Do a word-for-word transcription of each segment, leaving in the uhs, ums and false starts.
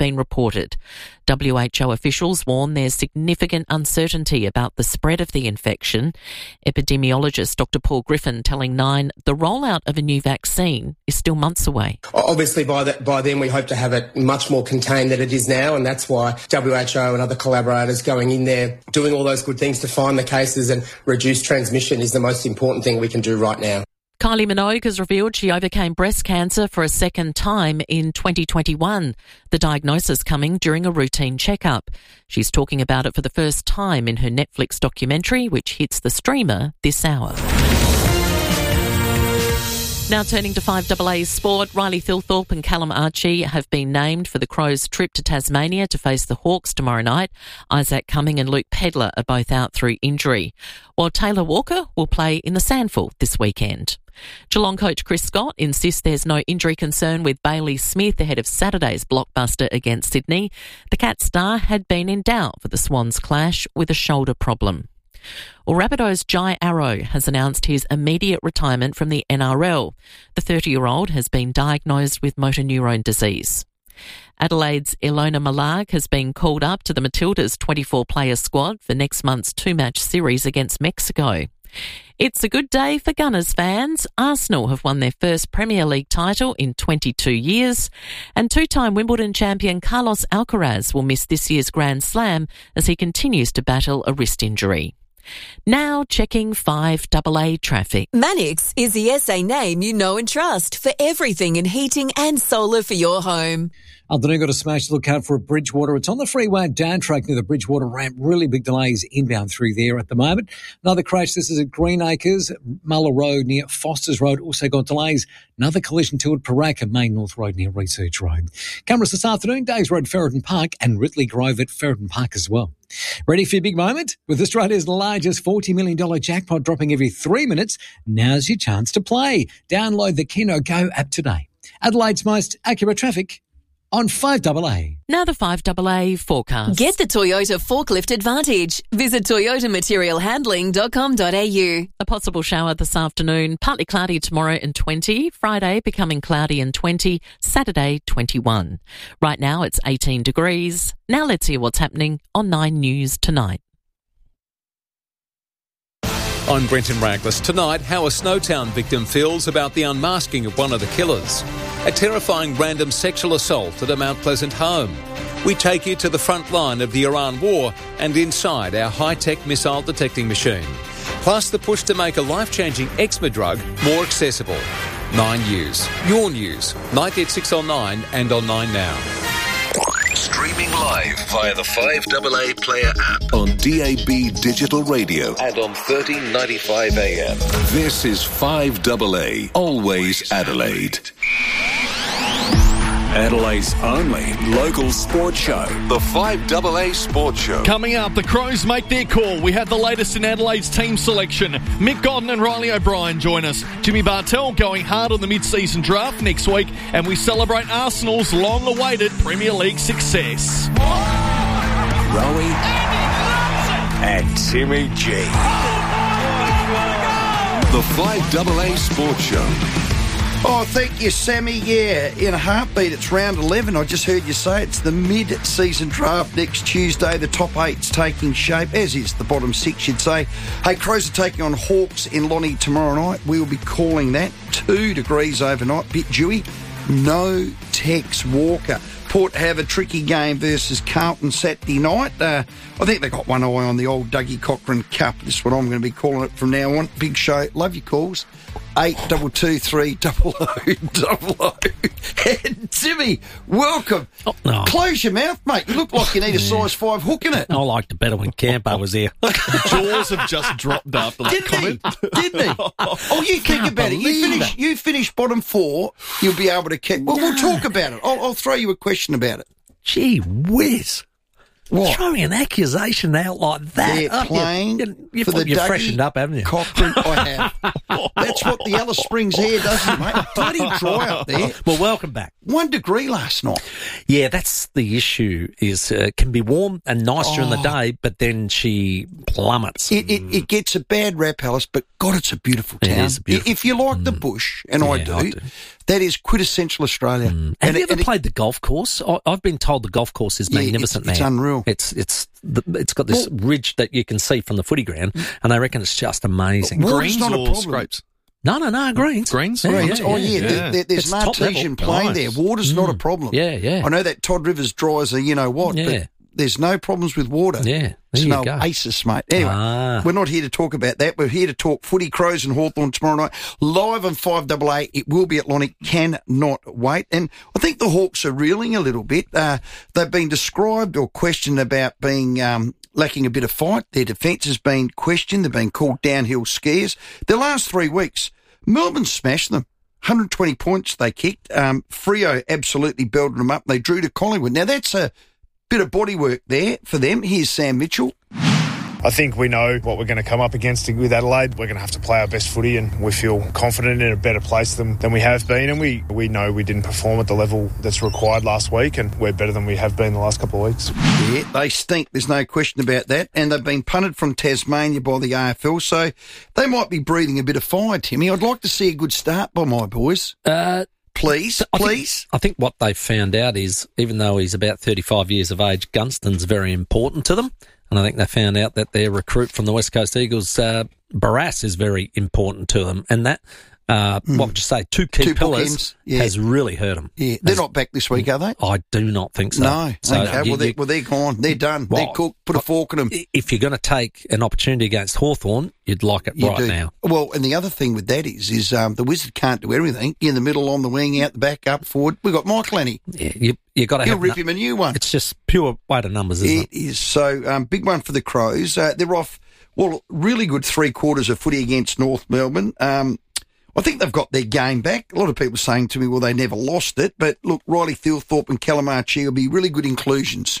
been reported. W H O officials warn there's significant uncertainty about the spread of the infection. Epidemiologist Doctor Paul Griffin telling Nine the rollout of a new vaccine is still months away. Obviously, by, the, by then we hope to have it much more contained than it is now, and that's why W H O and other collaborators going in there, doing all those good things to find the cases and reduce transmission is the most important thing we can do right now. Kylie Minogue has revealed she overcame breast cancer for a second time in twenty twenty-one, the diagnosis coming during a routine checkup. She's talking about it for the first time in her Netflix documentary, which hits the streamer this hour. Now turning to five A A sport, Riley Thilthorpe and Callum Archie have been named for the Crows' trip to Tasmania to face the Hawks tomorrow night. Isaac Cumming and Luke Pedler are both out through injury, while Taylor Walker will play in the Sandful this weekend. Geelong coach Chris Scott insists there's no injury concern with Bailey Smith ahead of Saturday's blockbuster against Sydney. The Cat star had been in doubt for the Swans clash with a shoulder problem. Well, Rabbitohs' Jai Arrow has announced his immediate retirement from the N R L. The thirty-year-old has been diagnosed with motor neurone disease. Adelaide's Ilona Malarg has been called up to the Matildas' twenty-four player squad for next month's two-match series against Mexico. It's a good day for Gunners fans. Arsenal have won their first Premier League title in twenty-two years, and two-time Wimbledon champion Carlos Alcaraz will miss this year's Grand Slam as he continues to battle a wrist injury. Now checking five A A traffic. Manix is the S A name you know and trust for everything in heating and solar for your home. Afternoon, got a smash look out for Bridgewater. It's on the freeway down track near the Bridgewater ramp. Really big delays inbound through there at the moment. Another crash. This is at Greenacres, Muller Road near Foster's Road. Also got delays. Another collision to at Paraka, Main North Road near Research Road. Cameras this afternoon, Days Road, Ferreton Park, and Ridley Grove at Ferreton Park as well. Ready for your big moment? With Australia's largest forty million dollars jackpot dropping every three minutes, now's your chance to play. Download the Keno Go app today. Adelaide's most accurate traffic on five A A. Now the five A A forecast. Get the Toyota Forklift Advantage. Visit toyota material handling dot com dot a u. A possible shower this afternoon, partly cloudy tomorrow and twenty, Friday becoming cloudy and twenty, Saturday twenty-one. Right now it's eighteen degrees. Now let's hear what's happening on Nine News tonight. I'm Brenton Raglas. Tonight, how a Snowtown victim feels about the unmasking of one of the killers. A terrifying random sexual assault at a Mount Pleasant home. We take you to the front line of the Iran war and inside our high-tech missile detecting machine. Plus the push to make a life-changing eczema drug more accessible. Nine News. Your news. ninety at six on Nine and on Nine Now. Streaming live via the five A A Player app on D A B Digital Radio and on thirteen ninety-five A M. This is five A A, always Adelaide. Adelaide's only local sports show, the five A A Sports Show. Coming up, the Crows make their call. We have the latest in Adelaide's team selection. Mick Godden and Riley O'Brien join us. Jimmy Bartell going hard on the mid-season draft next week, and we celebrate Arsenal's long-awaited Premier League success. Rowie and Timmy G. The five A A Sports Show. Oh, thank you, Sammy. Yeah, in a heartbeat, it's round eleven. I just heard you say it's the mid-season draft next Tuesday. The top eight's taking shape, as is the bottom six, you'd say. Hey, Crows are taking on Hawks in Lonnie tomorrow night. We'll be calling that. Two degrees overnight, bit dewy. No Tex Walker. Port have a tricky game versus Carlton Saturday night. Uh, I think they got one eye on the old Dougie Cochran Cup. This is what I'm going to be calling it from now on. Big show. Love your calls. Eight double two three double o double o. And Timmy, welcome. Oh, no. Close your mouth, mate. You look like you need a size five hook in it. I liked it better when Campo was there. The jaws have just dropped after that Didn't comment. he? Didn't he? Oh, you think about it. You finish, you finish bottom four, you'll be able to catch. Well, we'll talk about it. I'll, I'll throw you a question about it. Gee whiz. What? Throwing an accusation out like that. They're Oh, playing you, you, for the you've Dougie freshened up, haven't you? Cochrane. I have. That's what the Alice Springs air does, mate. Bloody dry up there. Well, welcome back. One degree last night. Yeah, that's the issue. Is uh, it can be warm and nice Oh. during the day, but then she plummets. It, it, it gets a bad rap, Alice, but God, it's a beautiful town. It is beautiful. If you like the bush, and Yeah, I, do, I do. that is quintessential Australia. Have And you it- ever and it- played the golf course? I, I've been told the golf course is Yeah, magnificent it's- it's now. unreal. It's it's the, it's got this ridge that you can see from the footy ground, and they reckon it's just amazing. Water's Greens not a or problem. scrapes? No, no, no, greens. Greens? Yeah, Greens. yeah, oh, yeah, yeah. yeah. There, there- there's It's an top level. artesian plane Nice. there. Water's not a problem. Yeah, yeah. I know that Todd Rivers dry as a you know what, Yeah. but there's no problems with water. Yeah, there It's you no go. oasis, mate. Anyway, Ah. we're not here to talk about that. We're here to talk footy, Crows and Hawthorn tomorrow night. Live on five A A. It will be at Lonnie. Cannot wait. And I think the Hawks are reeling a little bit. Uh, they've been described or questioned about being um, lacking a bit of fight. Their defence has been questioned. They've been called downhill skiers. The last three weeks, Melbourne smashed them. one hundred twenty points they kicked. Um, Freo absolutely belted them up. They drew to Collingwood. Now, that's a bit of bodywork there for them. Here's Sam Mitchell. I think we know what we're going to come up against with Adelaide. We're going to have to play our best footy, and we feel confident in a better place than, than we have been. And we, we know we didn't perform at the level that's required last week, and we're better than we have been the last couple of weeks. Yeah, they stink. There's no question about that. And they've been punted from Tasmania by the A F L, so they might be breathing a bit of fire, Timmy. I'd like to see a good start by my boys. Uh, Please, I think- please. I think what they've found out is, even though he's about thirty-five years of age, Gunston's very important to them. And I think they found out that their recruit from the West Coast Eagles, uh, Barras, is very important to them. And that, uh, what would you say, two key Two pillars bookends, yeah. has really hurt them. Yeah, they're not back this week, are they? I do not think so. No. So okay, you- well, they're, you- well, they're gone. They're done. they're Well, cooked. Put a fork in them. if you're going to take an opportunity against Hawthorn, you'd like it You right do. now. Well, and the other thing with that is, is um, the Wizard can't do everything. In the middle, on the wing, out the back, up, forward. We've got Michael Annie. Yeah, you you got to He'll have. rip nu- him a new one. It's just pure weight of numbers, isn't it? It is. So, um, big one for the Crows. Uh, they're off, well, really good three quarters of footy against North Melbourne. Um, I think they've got their game back. A lot of people saying to me, well, they never lost it. But look, Riley Thilthorpe and Callum Archie will be really good inclusions.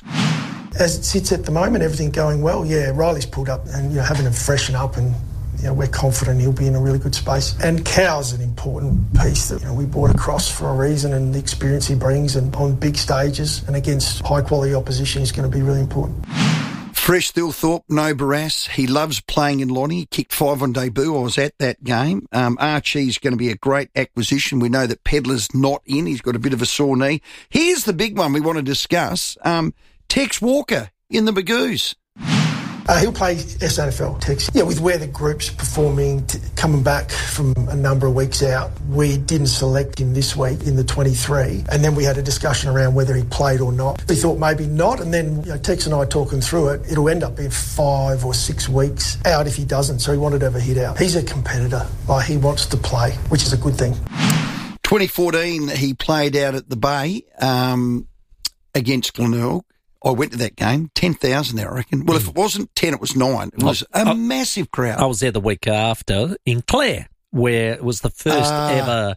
As it sits at the moment, everything going well. Yeah, Riley's pulled up and, you know, having him freshen up, and, you know, we're confident he'll be in a really good space. And Cow's an important piece that, you know, we brought across for a reason, and the experience he brings, and on big stages and against high quality opposition is going to be really important. Fresh Thilthorpe, no Barras. He loves playing in Lonnie. He kicked five on debut. I was at that game. Um, Archie's going to be a great acquisition. We know that Pedlar's not in. He's got a bit of a sore knee. Here's the big one we want to discuss. Um, Tex Walker in the Bagoos. Uh, he'll play S A F L, Tex. Yeah, with where the group's performing, t- coming back from a number of weeks out, we didn't select him this week in the twenty-three, and then we had a discussion around whether he played or not. We thought maybe not, and then, you know, Tex and I talking through it, it'll end up being five or six weeks out if he doesn't, so he wanted to have a hit out. He's a competitor. Like, he wants to play, which is a good thing. twenty fourteen, he played out at the Bay um, against Glenelg. I went to that game, ten thousand there, I reckon. Well, if it wasn't ten, it was nine. It was a I- massive crowd. I was there the week after in Clare, where it was the first Ah. ever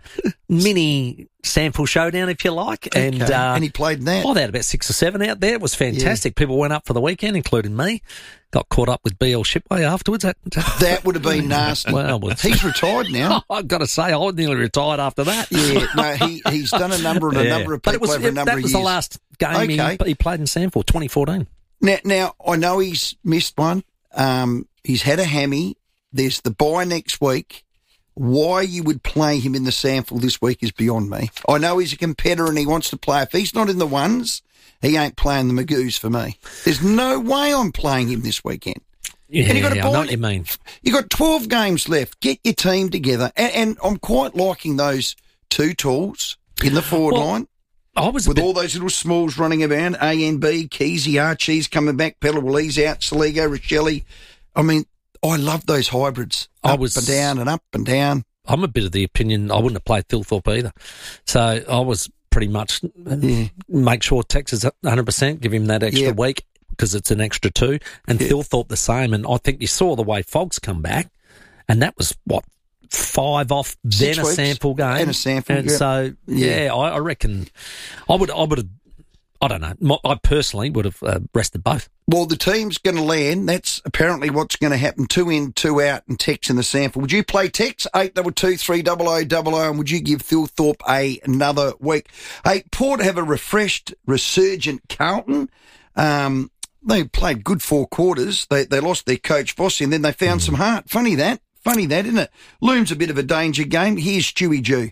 mini sample showdown, if you like. And, Okay. uh, And he played in that. Oh, they had about six or seven out there. It was fantastic. People went up for the weekend, including me. Got caught up with B L Shipway afterwards. That, That would have been nasty. Well, well, He's retired now. I've got to say, I nearly retired after that. Yeah, no, he, he's done a number and a Yeah. number of But people it was, over a number that of was years. the last game Okay. he, he played in Sanford, twenty fourteen. Now, now, I know he's missed one. Um, he's had a hammy. There's the bye next week. Why you would play him in the sample this week is beyond me. I know he's a competitor and he wants to play. If he's not in the ones, he ain't playing the Magoos for me. There's no way I'm playing him this weekend. Yeah, And you got a I know bye- what you mean. You got twelve games left. Get your team together. And, and I'm quite liking those two tools in the forward Well, line. I was a With bit- all those little smalls running around, A N B, Keezy, Archie's coming back, Pedal Willie's out, Saligo, Rochelle. I mean, I love those hybrids. I Up was- and down and up and down. I'm a bit of the opinion I wouldn't have played Thilthorpe either. So I was pretty much Yeah. make sure Tex is one hundred percent, give him that extra Yeah. week because it's an extra two, and Yeah. Thilthorpe the same. And I think you saw the way Fogs come back, and that was, what, five off, Six then a weeks sample game. and a sample, And yeah. so, yeah, Yeah. I, I reckon I would, I would have, I don't know. I personally would have uh, rested both. Well, the team's going to land. That's apparently what's going to happen. Two in, two out, and Tex in the sample. Would you play Tex? eight two two, three double oh double oh, and would you give Thilthorpe a, another week? Hey, Port have a refreshed, resurgent Carlton. Um, they played good four quarters. They they lost their coach, Vossi, and then they found mm. some heart. Funny that. Funny that, isn't it? Loom's a bit of a danger game. Here's Stewie Jew.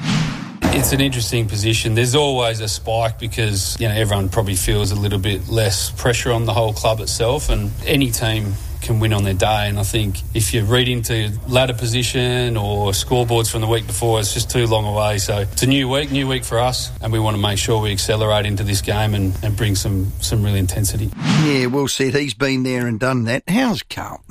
It's an interesting position. There's always a spike because, you know, everyone probably feels a little bit less pressure on the whole club itself, and any team can win on their day. And I think if you read into ladder position or scoreboards from the week before, it's just too long away. So it's a new week, new week for us, and we want to make sure we accelerate into this game and, and bring some, some real intensity. Yeah, well said. He's been there and done that. How's Carlton?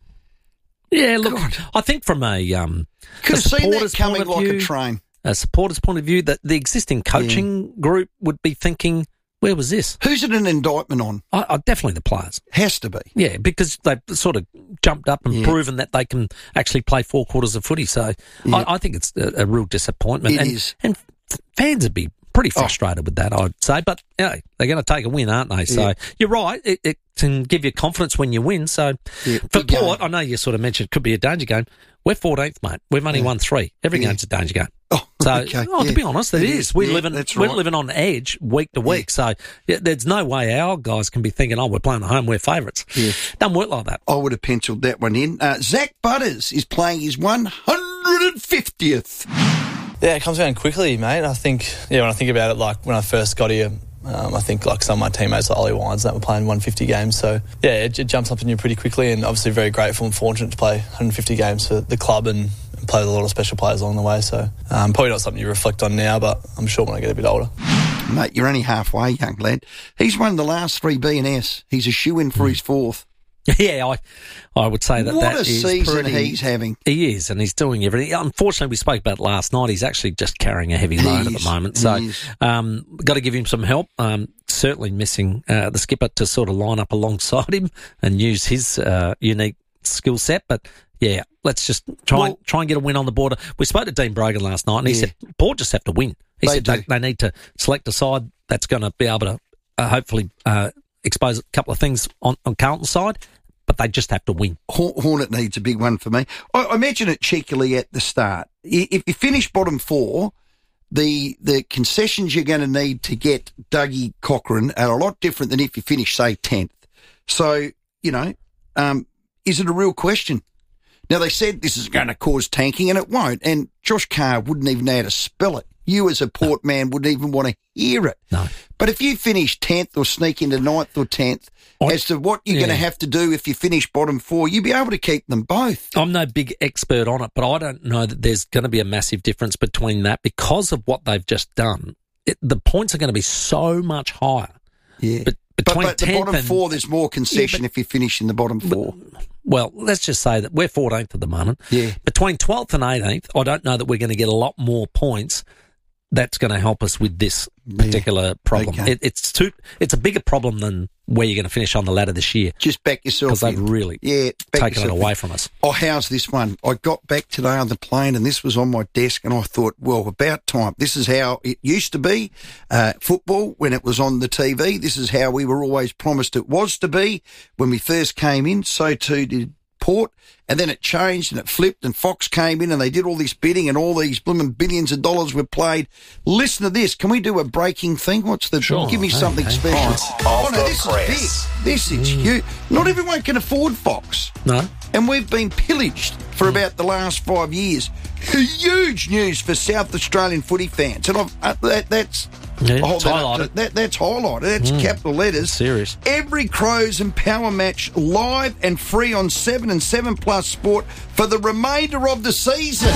Yeah, look, God. I think from a um, could have seen that coming like view, a train. A supporter's point of view, that the existing coaching yeah. group would be thinking, where was this? Who's it an indictment on? I, I, definitely the players. Has to be. Yeah, because they've sort of jumped up and yeah. proven that they can actually play four quarters of footy. So yeah. I, I think it's a, a real disappointment. It and, is. And fans would be pretty frustrated oh. with that, I'd say. But you know, they're going to take a win, aren't they? So yeah. you're right. It, it can give you confidence when you win. So yeah, for Port, I know you sort of mentioned it could be a danger game. We're fourteenth, mate. We've only yeah. won three. Every yeah. game's a danger game. Oh, so, okay. oh, yeah. to be honest, it, it is. is. We're, yeah, living, that's we're right. living on edge week to week. Yeah. So yeah, there's no way our guys can be thinking, oh, we're playing at home, we're favourites. Yeah. Doesn't work like that. I would have penciled that one in. Uh, Zach Butters is playing his one hundred fiftieth. Yeah, it comes around quickly, mate. I think, yeah, when I think about it, like when I first got here, um, I think like some of my teammates, like Ollie Wines, that were playing one hundred fifty games. So, yeah, it, it jumps up in you pretty quickly, and obviously very grateful and fortunate to play one hundred fifty games for the club and, and play with a lot of special players along the way. So, um, probably not something you reflect on now, but I'm sure when I get a bit older. Mate, you're only halfway, young lad. He's won the last three B and S. He's a shoe-in for mm. his fourth. Yeah, I I would say that what that a is season pretty, he's having. He is, and he's doing everything. Unfortunately, we spoke about it last night. He's actually just carrying a heavy load at the moment. So, um, got to give him some help. Um, certainly missing uh, the skipper to sort of line up alongside him and use his uh, unique skill set. But yeah, let's just try well, and try and get a win on the border. We spoke to Dean Brogan last night, and he yeah. said Port just have to win. He they said they, they need to select a side that's going to be able to uh, hopefully uh, expose a couple of things on, on Carlton's side. But they just have to win. Hornet needs a big one for me. I, I mentioned it cheekily at the start. If you finish bottom four, the the concessions you're going to need to get Dougie Cochran are a lot different than if you finish, say, tenth. So, you know, um, is it a real question? Now, they said this is going to cause tanking, and it won't. And Josh Carr wouldn't even know how to spell it. You as a Port no. man wouldn't even want to hear it. No. But if you finish tenth or sneak into ninth or tenth, I, as to what you're yeah. going to have to do if you finish bottom four, you'll be able to keep them both. I'm no big expert on it, but I don't know that there's going to be a massive difference between that because of what they've just done. It, the points are going to be so much higher. Yeah. But between but, but the bottom and, four, there's more concession yeah, but, if you finish in the bottom four. But, well, let's just say that we're fourteenth at the moment. Yeah. Between twelfth and eighteenth, I don't know that we're going to get a lot more points. That's going to help us with this particular yeah. problem. Okay. It, it's too. It's a bigger problem than where you're going to finish on the ladder this year. Just back yourself because they've really yeah, taken it away in. from us. Oh, how's this one? I got back today on the plane and this was on my desk and I thought, well, about time. This is how it used to be, uh, football when it was on the T V. This is how we were always promised it was to be when we first came in. So too did Port. And then it changed and it flipped and Fox came in and they did all this bidding and all these blooming billions of dollars were played. Listen to this. Can we do a breaking thing? What's the... Sure. Give me hey, something hey. special. Oh, no, this is big. This is mm. huge. Not everyone can afford Fox. No. And we've been pillaged for mm. about the last five years. Huge news for South Australian footy fans. And I've, uh, that, that's... Yeah, that, highlighted. That, that's highlighted. That's mm. capital letters. Serious. Every Crows and Power match live and free on seven and seven Plus Sport for the remainder of the season.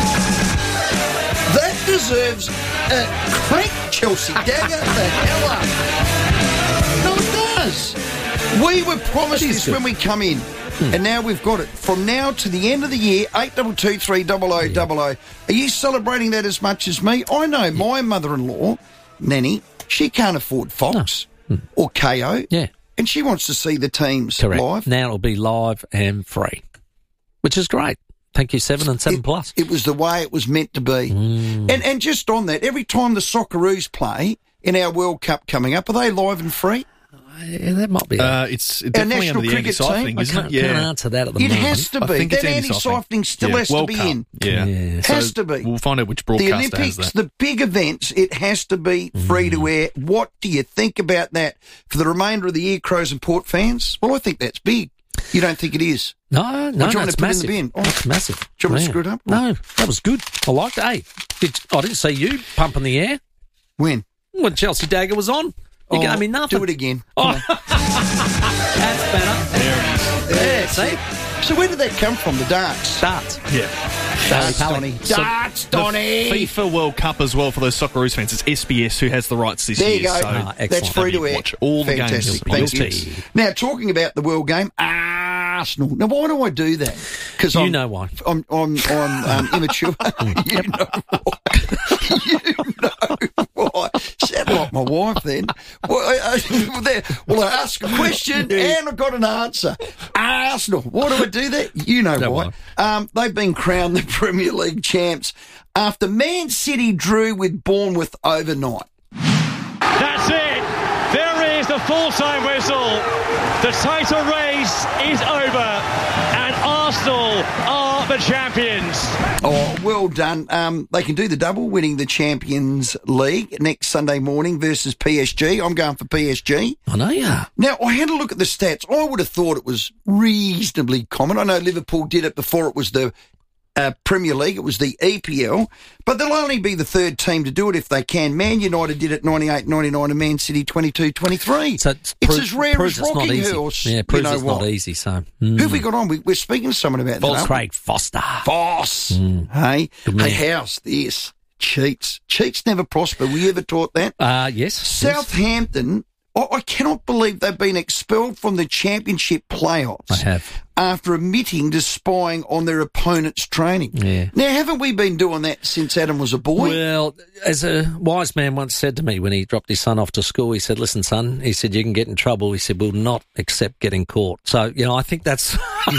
That deserves a crank, Chelsea Dagger the hell up. No, it does. We were promised this good. when we come in. Hmm. And now we've got it. From now to the end of the year, eight two two, three double oh double oh. Are you celebrating that as much as me? I know my mother-in-law, Nanny, she can't afford Fox no. hmm. or K O. Yeah. And she wants to see the teams Correct. live. Now it'll be live and free, which is great. Thank you, seven and seven it, plus. It was the way it was meant to be. Mm. And and just on that, every time the Socceroos play, in our World Cup coming up? Are they live and free? Yeah, that might be. Uh, it's definitely under the anti-siphoning, isn't it? Yeah. I can't answer that at the it moment. It has to be. That anti-siphoning still yeah. has World to be Cup. in. Yeah. yeah. So Has to be. We'll find out which broadcaster The Olympics, has that. the big events, it has to be free to air. What do you think about that for the remainder of the year, Crows and Port fans? Well, I think that's big. You don't think it is? No, no, do you want that's to put massive. in the bin? Oh, that's massive. Do you want yeah. to screw it up? No, that was good. I liked it. Hey, did, I didn't see you pumping the air. When? When Chelsea Dagger was on. You oh, gave me nothing. Do it again. Oh. That's better. There it is. Yeah, see? So where did that come from, the darts? Darts. Yeah. Darts, Donny. Darts, Donny. FIFA World Cup as well for those Socceroos fans. It's S B S who has the rights this there year. You go. So ah, that's free to air. Watch all the Fantastic. games. Thank you. Now, talking about the World Game, Arsenal. Now, why do I do that? Because you I'm, know why. I'm, I'm, I'm um, immature. you know why. You know why. Sound like my wife then. Well, I, I, there, well, I ask a question and I got an answer. Arsenal. Why do I do that? You know no why. Um, they've been crowned the Premier League champs after Man City drew with Bournemouth overnight. That's it. There is the full-time whistle. The title race is over and Arsenal are the champions. Oh, well done. Um, they can do the double, winning the Champions League next Sunday morning versus P S G. I'm going for P S G. I know you are. Now, I had a look at the stats. I would have thought it was reasonably common. I know Liverpool did it before it was the uh, Premier League. It was the E P L. But they'll only be the third team to do it if they can. Man United did it ninety-eight ninety-nine and Man City twenty-two twenty-three. So it's, it's pro- as rare as it's rocking not easy. horse. Yeah, proves you know it's what? not easy. So mm. Who have mm. we got on? We, we're speaking to someone about Foss, that. Craig Foster. Foss. Mm. Hey, hey, how's this? Cheats. Cheats never prosper. Were you ever taught that? Uh, yes. Southampton, yes. I, I cannot believe they've been expelled from the Championship playoffs. I have. After admitting to spying on their opponent's training. Yeah. Now, haven't we been doing that since Adam was a boy? Well, as a wise man once said to me when he dropped his son off to school, he said, listen, son, he said, you can get in trouble. He said, we'll not accept getting caught. So, you know, I think that's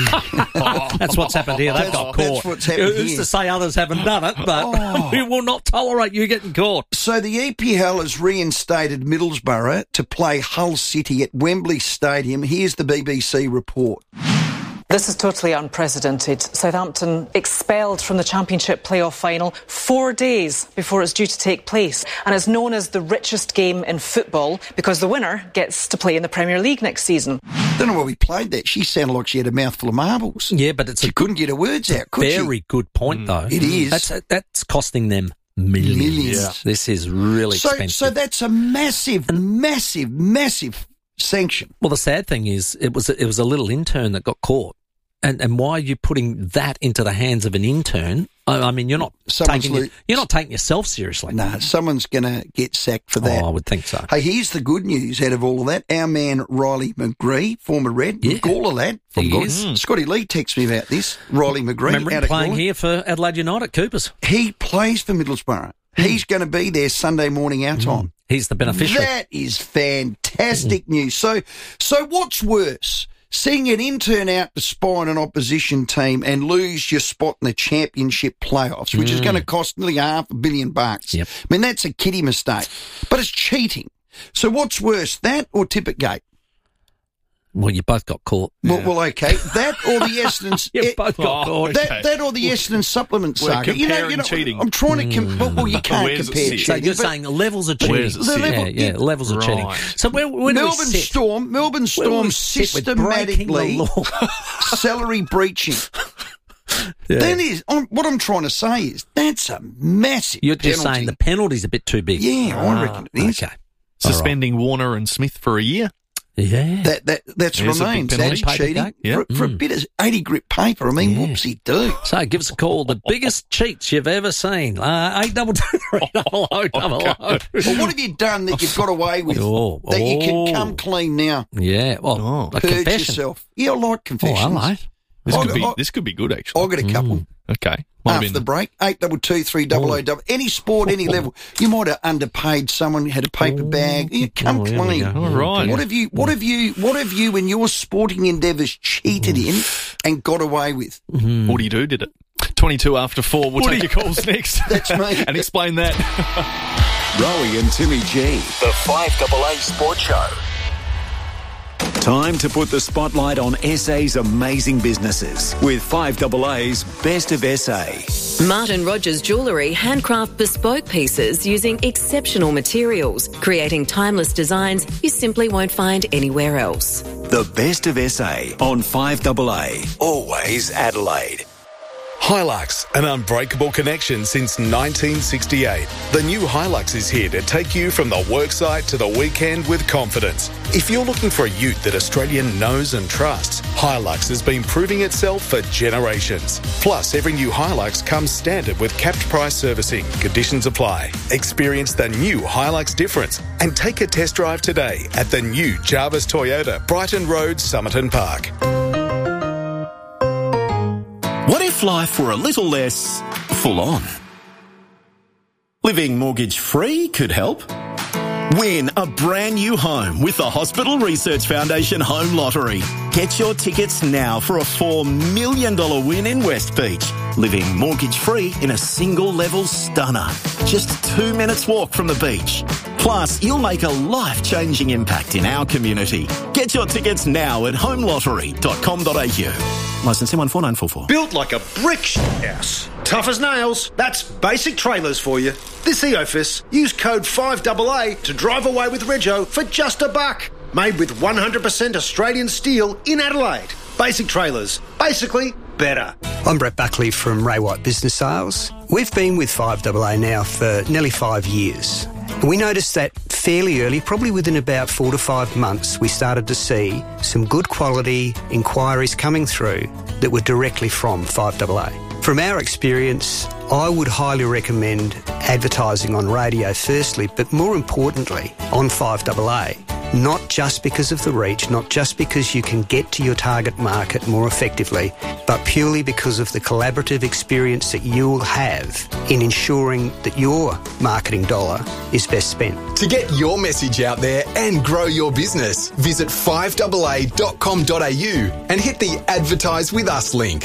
that's what's happened here. They've That's, got caught. that's what's happened Who's here. to say others haven't done it, but oh. we will not tolerate you getting caught. So the E P L has reinstated Middlesbrough to play Hull City at Wembley Stadium. Here's the B B C report. This is totally unprecedented. Southampton expelled from the Championship playoff final four days before it's due to take place. And it's known as the richest game in football because the winner gets to play in the Premier League next season. Don't know why we played that. She sounded like she had a mouthful of marbles. Yeah, but it's she a couldn't get her words out, could very she? good point, though. It is. That's, that's costing them millions. Millions. Yeah. This is really so, expensive. So that's a massive, massive, massive sanction. Well, the sad thing is it was it was a little intern that got caught. And and why are you putting that into the hands of an intern? I, I mean, you're not Someone's taking lo- your, you're not taking yourself seriously. No, someone's going to get sacked for that. Oh, I would think so. Hey, here's the good news out of all of that. Our man Riley McGree, former Red, Yeah. Gawler lad. From He Gaw- is. Mm. Scotty Lee texted me about this. Riley McGree. Remember him out at playing Gawler. here for Adelaide United, Coopers. He plays for Middlesbrough. Mm. He's going to be there Sunday morning our time. Mm. He's the beneficiary. That is fantastic mm. news. So, so what's worse? Seeing an intern out to spy on an opposition team and lose your spot in the Championship playoffs, which mm. is going to cost nearly half a billion bucks. Yep. I mean, that's a kiddie mistake. But it's cheating. So what's worse, that or Tippergate? Well, you both got caught. Well, yeah. well okay. That or the Essendon... you both got oh, caught. That, okay. that or the Essendon supplement We're saga. You know, you know, cheating. I'm trying to... Com- well, well, you can't Where's compare it cheating. So you're but saying levels of cheating. Where's it sit? Yeah, yeah, levels of Right. cheating. So where, where do we Melbourne sit? Storm, Melbourne Where do Storm we sit with breaking the systematically law? salary breaching. Yeah. That is, I'm, what I'm trying to say is that's a massive You're just penalty. saying the penalty's a bit too big. Yeah, I Ah, reckon it is. Okay. Suspending Warner and Smith for a year. Yeah. That, that, that's There's what a I mean. big That's penalty. cheating. Yep. For, for a Mm. bit of eighty grit paper, I mean, Yeah. whoopsie do. So give us a call. The biggest cheats you've ever seen. Uh, eight double two three double oh double oh. Well, what have you done that you've got away with? Oh, that you can oh. come clean now? Yeah. Well, Oh. a Purge confession. yourself. Yeah, I like Oh, confessions. hello. This I could got- be I- this could be good actually. I got a couple. Mm. Okay. Might have After been- the break, eight double two three double oh double. Any sport, any level. You might have underpaid someone, had a paper bag. You come Oh, here we clean. go. All right. What have you? What have you? What have you in your sporting endeavours cheated in and got away with? What do you do? Did it? Twenty-two after four. We'll What take do your calls next. That's me. and explain that. Rowie and Timmy G. The five double A Sports Show. Time to put the spotlight on S A's amazing businesses with five double A's Best of S A. Martin Rogers Jewellery handcraft bespoke pieces using exceptional materials, creating timeless designs you simply won't find anywhere else. The Best of S A on five double A. Always Adelaide. Hilux, an unbreakable connection since nineteen sixty-eight. The new Hilux is here to take you from the worksite to the weekend with confidence. If you're looking for a ute that Australia knows and trusts, Hilux has been proving itself for generations. Plus, every new Hilux comes standard with capped price servicing. Conditions apply. Experience the new Hilux difference and take a test drive today at the new Jarvis Toyota, Brighton Road, Somerton Park. What if life were a little less full on? Living mortgage-free could help. Win a brand new home with the Hospital Research Foundation Home Lottery. Get your tickets now for a four million dollars win in West Beach. Living mortgage-free in a single-level stunner. Just two minutes walk from the beach. Plus, you'll make a life-changing impact in our community. Get your tickets now at home lottery dot com dot a u. Licence one four nine four four. Built like a brick house. Tough as nails. That's Basic Trailers for you. This Eofus, use code five double A to drive away with Rego for just a buck. Made with one hundred percent Australian steel in Adelaide. Basic Trailers. Basically better. I'm Brett Buckley from Ray White Business Sales. We've been with five double A now for nearly five years. We noticed that fairly early, probably within about four to five months, we started to see some good quality inquiries coming through that were directly from five double A. From our experience, I would highly recommend advertising on radio firstly, but more importantly, on five double A. Not just because of the reach, not just because you can get to your target market more effectively, but purely because of the collaborative experience that you'll have in ensuring that your marketing dollar is best spent. To get your message out there and grow your business, visit five double A dot com dot a u and hit the Advertise With Us link.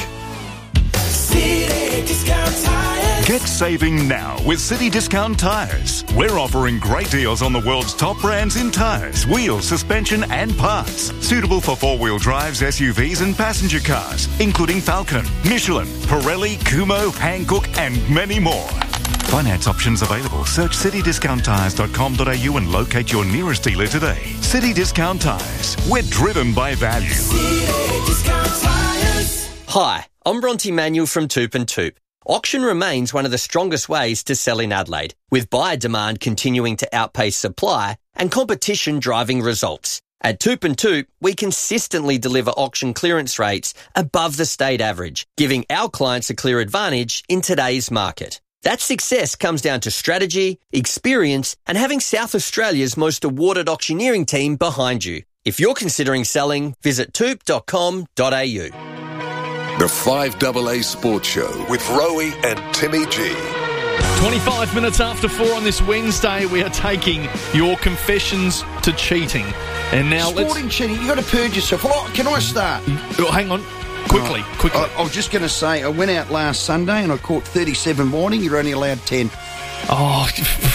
City Discount Tires. Get saving now with City Discount Tires. We're offering great deals on the world's top brands in tyres, wheels, suspension and parts. Suitable for four-wheel drives, S U Vs and passenger cars, including Falcon, Michelin, Pirelli, Kumho, Hankook and many more. Finance options available. Search city discount tires dot com dot a u and locate your nearest dealer today. City Discount Tires. We're driven by value. City Discount Tires. Hi, I'm Bronte Manuel from Toop and Toop. Auction remains one of the strongest ways to sell in Adelaide, with buyer demand continuing to outpace supply and competition driving results. At Toop and Toop, we consistently deliver auction clearance rates above the state average, giving our clients a clear advantage in today's market. That success comes down to strategy, experience, and having South Australia's most awarded auctioneering team behind you. If you're considering selling, visit toop dot com dot a u. The five double A Sports Show with Rowie and Timmy G. twenty-five minutes after four on this Wednesday, we are taking your confessions to cheating. And now Sporting let's... cheating, you've got to purge yourself. Well, can I start? Oh, hang on. Quickly, oh, quickly. I, I was just going to say, I went out last Sunday and I caught thirty-seven morning. You're only allowed ten. Oh,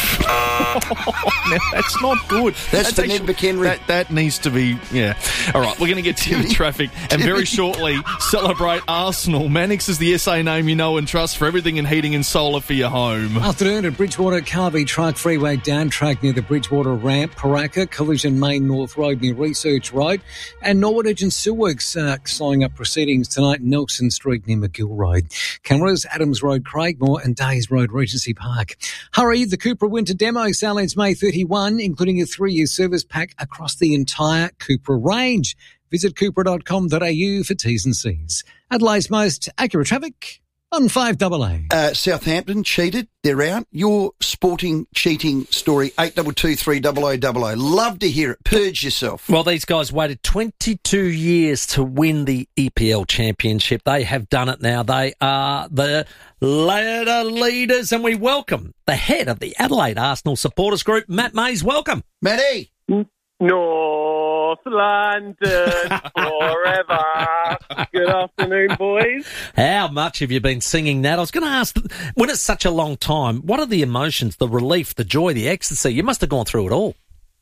now that's not good. That's, that's the Ned McHenry. That, that needs to be, yeah. All right, we're going to get to the traffic and very shortly celebrate Arsenal. Mannix is the S A name you know and trust for everything in heating and solar for your home. Afternoon at Bridgewater Carvey Truck Freeway down track near the Bridgewater Ramp, Paraka, Collision Main North Road near Research Road, and Norwood Edge Still Works uh, slowing up proceedings tonight, Nelson Street near McGill Road. Cameras, Adams Road, Craigmore and Days Road, Regency Park. Hurry, the Cupra Winter Demo sale ends May thirty-first, including a three-year service pack across the entire Cupra range. Visit cupra dot com dot a u for T's and C's. Adelaide's most accurate traffic on five double A. Uh, Southampton cheated. They're out. Your sporting cheating story, eight two two three double oh double oh. Love to hear it. Purge yourself. Well, these guys waited twenty-two years to win the E P L Championship. They have done it now. They are the ladder leaders, and we welcome the head of the Adelaide Arsenal supporters group, Matt Mays. Welcome. Matty. North London forever. Good Good afternoon, boys. How much have you been singing that? I was going to ask, when it's such a long time, what are the emotions, the relief, the joy, the ecstasy? You must have gone through it all.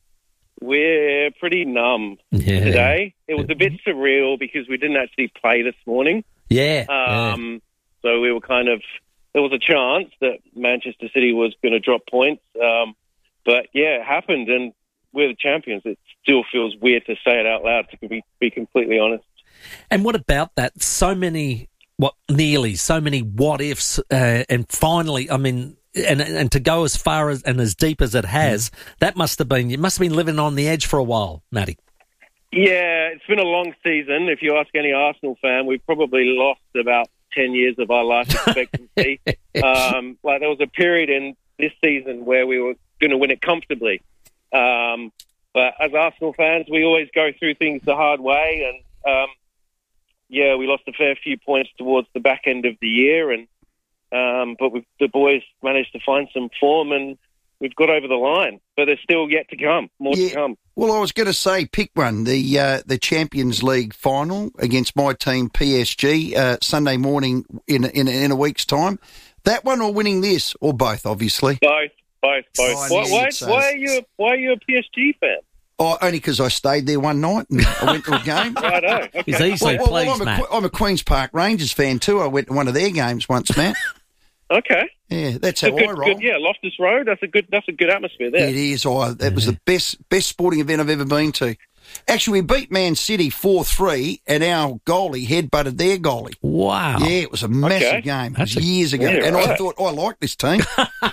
We're pretty numb Yeah. today. It was a bit surreal because we didn't actually play this morning. Yeah. Um, yeah. So we were kind of, there was a chance that Manchester City was going to drop points. Um, but yeah, it happened, and we're the champions. It still feels weird to say it out loud, to be, be completely honest. And what about that? So many, what, nearly, so many what ifs, uh, and finally, I mean, and and to go as far as and as deep as it has, that must have been, you must have been living on the edge for a while, Matty. Yeah, it's been a long season. If you ask any Arsenal fan, we've probably lost about ten years of our life expectancy. um, like there was a period in this season where we were going to win it comfortably. Um, but as Arsenal fans, we always go through things the hard way. And, um, yeah, we lost a fair few points towards the back end of the year. And um, But we've, the boys managed to find some form, and we've got over the line. But there's still yet to come, more Yeah. to come. Well, I was going to say, pick one, the uh, the Champions League final against my team, P S G, uh, Sunday morning in, in in a week's time. That one or winning this, or both, obviously. Both, both, both. Oh, I why, knew why, you'd say why, are you, why are you a P S G fan? Oh, only because I stayed there one night and I went to a game. Righto, okay. He's easily well, well, pleased, I'm, a, Matt. Que- I'm a Queen's Park Rangers fan too. I went to one of their games once, Matt. Okay. Yeah, that's So how good, I roll. good, yeah, Loftus Road. That's a good. That's a good atmosphere there. It is. Oh, that was the best best sporting event I've ever been to. Actually, we beat Man City four three, and our goalie headbutted their goalie. Wow. Yeah, it was a massive Okay. game. It That's was a- years ago. Yeah, and I right. thought, oh, I like this team.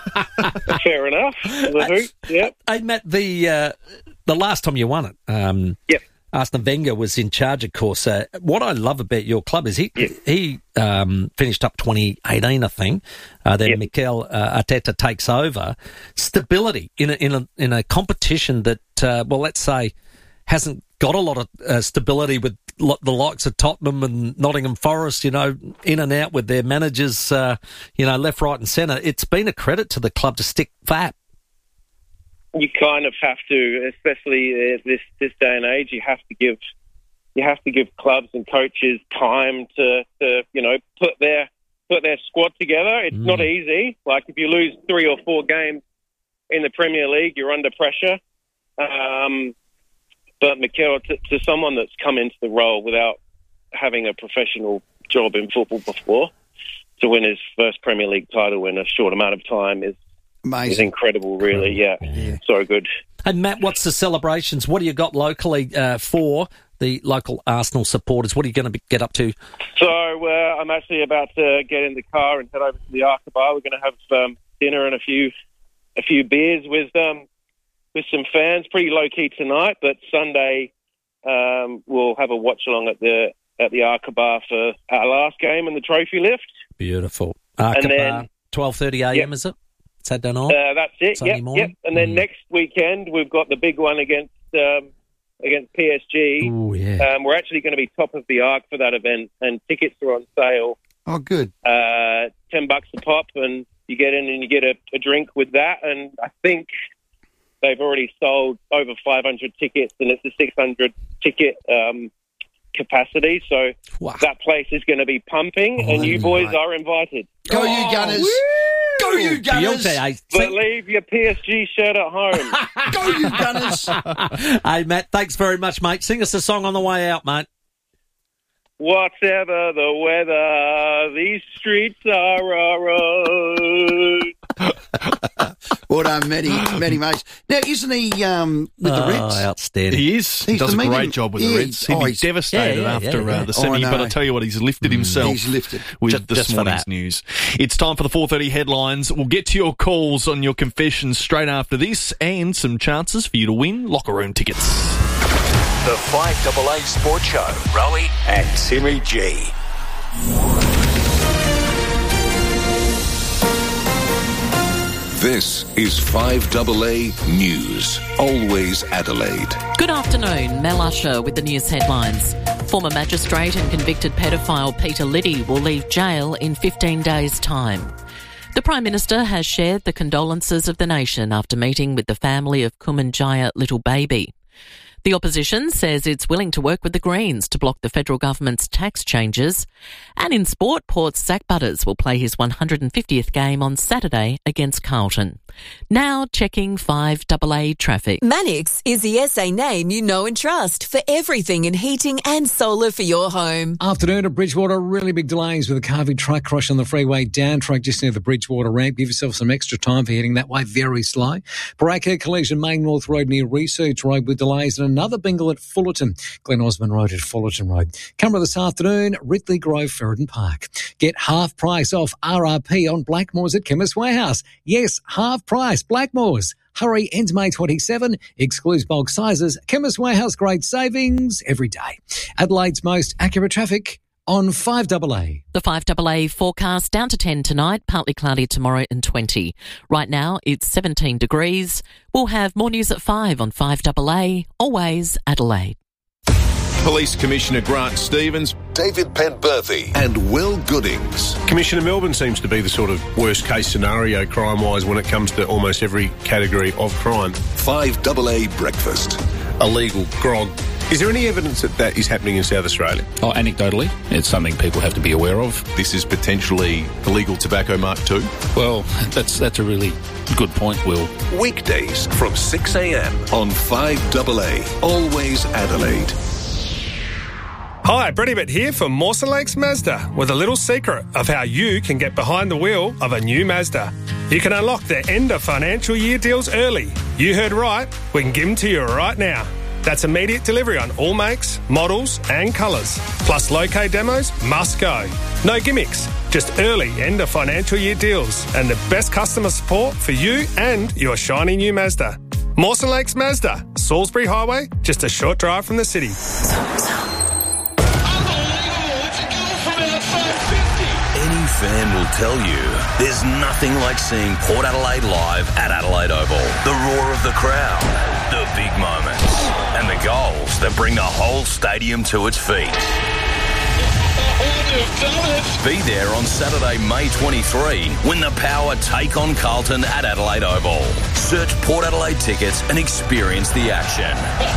Fair enough. The hoop. Yep. Hey, Matt, the uh, the last time you won it, um, Yep. Arsene Wenger was in charge, of course. Uh, what I love about your club is he Yep. he um, finished up twenty eighteen, I think. Uh, then Yep. Mikel uh, Arteta takes over. Stability in a in a in a competition that, uh, well, let's say, hasn't got a lot of uh, stability with lo- the likes of Tottenham and Nottingham Forest, you know, in and out with their managers, uh, you know, left, right, and centre. It's been a credit to the club to stick fat. You kind of have to, especially uh, this this day and age. You have to give you have to give clubs and coaches time to, to you know put their put their squad together. It's Mm. not easy. Like if you lose three or four games in the Premier League, you're under pressure. Um, but Mikel, to, to someone that's come into the role without having a professional job in football before, to win his first Premier League title in a short amount of time is. Amazing. It's incredible, really. Yeah. Yeah. So good. And Matt, what's the celebrations? What do you got locally uh, for the local Arsenal supporters? What are you going to get up to? So uh, I'm actually about to get in the car and head over to the Arca Bar. We're going to have um, dinner and a few a few beers with um, with some fans. Pretty low key tonight, but Sunday um, we'll have a watch along at the at the Arca Bar for our last game and the trophy lift. Beautiful. Arca And then- Bar, twelve thirty a.m. Yep. is it? Saturday night? Uh, that's it. Sunday Yep, morning? yep. And then Mm. next weekend we've got the big one against um, against P S G. Ooh, yeah. Um, we're actually going to be top of the arc for that event, and tickets are on sale. Oh, good. Uh, ten bucks a pop, and you get in and you get a, a drink with that. And I think they've already sold over five hundred tickets, and it's a six hundred ticket um, capacity. So Wow. that place is going to be pumping, Oh, and you boys right. are invited. Go you Gunners. Go you Gunners. Beyonce, eh? But leave your P S G shirt at home. Go you Gunners. Hey, Matt, thanks very much, mate. Sing us a song on the way out, mate. Whatever the weather, these streets are our own. Well done, Matty, Matty Mace. Now, isn't he um, with the Oh, Reds? outstanding. He is. He He's does the a great medium- job with yeah, the Reds. He'd oh, be he's- devastated yeah, yeah, after yeah, uh, yeah. the Oh, semi, I but I know. tell you what, he's lifted himself. He's lifted. With Just- this just for morning's that. news. It's time for the four thirty headlines. We'll get to your calls on your confessions straight after this, and some chances for you to win locker room tickets. The five double A Sports Show. Rowie and Timmy G. This is five double A News. Always Adelaide. Good afternoon. Mel Usher with the news headlines. Former magistrate and convicted pedophile Peter Liddy will leave jail in fifteen days' time. The Prime Minister has shared the condolences of the nation after meeting with the family of Kumanjaya little baby. The opposition says it's willing to work with the Greens to block the federal government's tax changes. And in sport, Port's Zach Butters will play his one hundred fiftieth game on Saturday against Carlton. Now checking five double A traffic. Manix is the S A name you know and trust for everything in heating and solar for your home. Afternoon at Bridgewater, really big delays with a carving truck crush on the freeway down track just near the Bridgewater ramp. Give yourself some extra time for heading that way, very slow. Baraka collision, Main North Road near Research Road with delays, and another bingle at Fullerton. Glen Osmond Road at Fullerton Road. Camera this afternoon, Ridley Grove, Ferryden Park. Get half price off R R P on Blackmores at Chemist Warehouse. Yes, half price, Blackmores. Hurry, ends May twenty-seventh. Excludes bulk sizes. Chemist Warehouse, great savings every day. Adelaide's most accurate traffic on five double A. The five double A forecast down to ten tonight, partly cloudy tomorrow and twenty. Right now it's seventeen degrees. We'll have more news at five on five double A. Always Adelaide. Police Commissioner Grant Stevens, David Penberthy and Will Goodings. Commissioner, Melbourne seems to be the sort of worst-case scenario crime-wise when it comes to almost every category of crime. five double A Breakfast. Illegal grog. Is there any evidence that that is happening in South Australia? Oh, anecdotally, it's something people have to be aware of. This is potentially illegal tobacco mark too? Well, that's that's a really good point, Will. Weekdays from six a.m. on five double A. Always Adelaide. Hi, Brett Ibbott here from Mawson Lakes Mazda with a little secret of how you can get behind the wheel of a new Mazda. You can unlock their end of financial year deals early. You heard right, we can give them to you right now. That's immediate delivery on all makes, models and colours. Plus low-K demos must go. No gimmicks, just early end of financial year deals and the best customer support for you and your shiny new Mazda. Mawson Lakes Mazda, Salisbury Highway, just a short drive from the city. Any fan will tell you there's nothing like seeing Port Adelaide live at Adelaide Oval. The roar of the crowd, the big moments, and the goals that bring the whole stadium to its feet. Be there on Saturday, May twenty-third, when the Power take on Carlton at Adelaide Oval. Search Port Adelaide tickets and experience the action.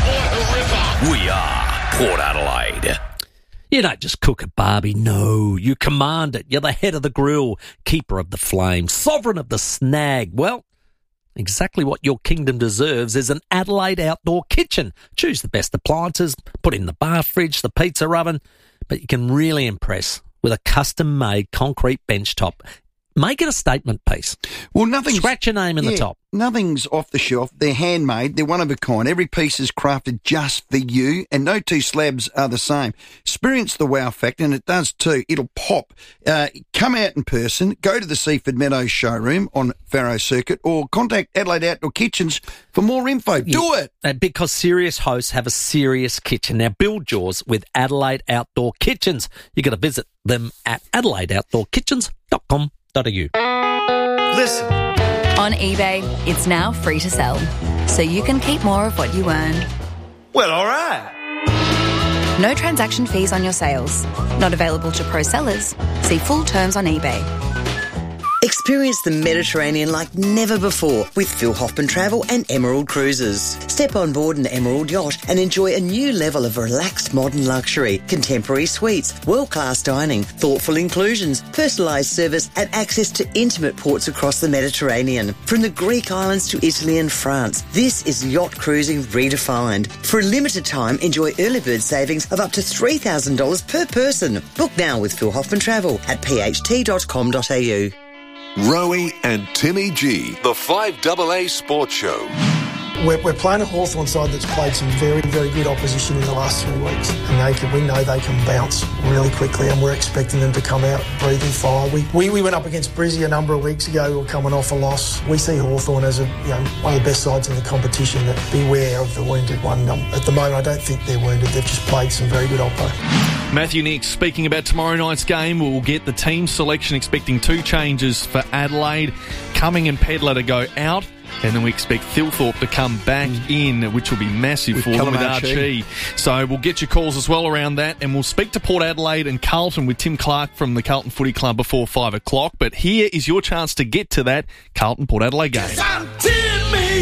We are Port Adelaide. You don't just cook a barbie, no. You command it. You're the head of the grill, keeper of the flame, sovereign of the snag. Well, exactly what your kingdom deserves is an Adelaide outdoor kitchen. Choose the best appliances, put in the bar fridge, the pizza oven, but you can really impress with a custom-made concrete bench top. Make it a statement piece. Well, nothing's... Scratch your name in yeah, the top. Nothing's off the shelf. They're handmade. They're one of a kind. Every piece is crafted just for you, and no two slabs are the same. Experience the wow factor, and it does too. It'll pop. Uh, come out in person. Go to the Seaford Meadows showroom on Farrow Circuit, or contact Adelaide Outdoor Kitchens for more info. Do Yeah, it! uh, Because serious hosts have a serious kitchen. Now, build yours with Adelaide Outdoor Kitchens. You've got to visit them at adelaide outdoor kitchens dot com dot a u. Listen. On eBay, it's now free to sell, so you can keep more of what you earn. Well, all right. No transaction fees on your sales. Not available to pro sellers. See full terms on eBay. Experience the Mediterranean like never before with Phil Hoffman Travel and Emerald Cruises. Step on board an Emerald yacht and enjoy a new level of relaxed modern luxury, contemporary suites, world-class dining, thoughtful inclusions, personalised service and access to intimate ports across the Mediterranean. From the Greek islands to Italy and France, this is yacht cruising redefined. For a limited time, enjoy early bird savings of up to three thousand dollars per person. Book now with Phil Hoffman Travel at p h t dot com dot a u. Rowie and Timmy G, the five double A Sports Show. We're, we're playing a Hawthorn side that's played some very, very good opposition in the last three weeks, and they can, we know they can bounce really quickly, and we're expecting them to come out breathing fire. We we, we went up against Brizzy a number of weeks ago. We were coming off a loss. We see Hawthorn as a you know one of the best sides in the competition. That beware of the wounded one. Um, at the moment, I don't think they're wounded. They've just played some very good oppo. Matthew Nix, speaking about tomorrow night's game, we'll get the team selection, expecting two changes for Adelaide. Cumming and Pedler to go out, and then we expect Thilthorpe to come back mm. in, which will be massive with for them with Archie. Archie. So we'll get your calls as well around that, and we'll speak to Port Adelaide and Carlton with Tim Clark from the Carlton Footy Club before five o'clock. But here is your chance to get to that Carlton-Port Adelaide game. I'm Timmy G.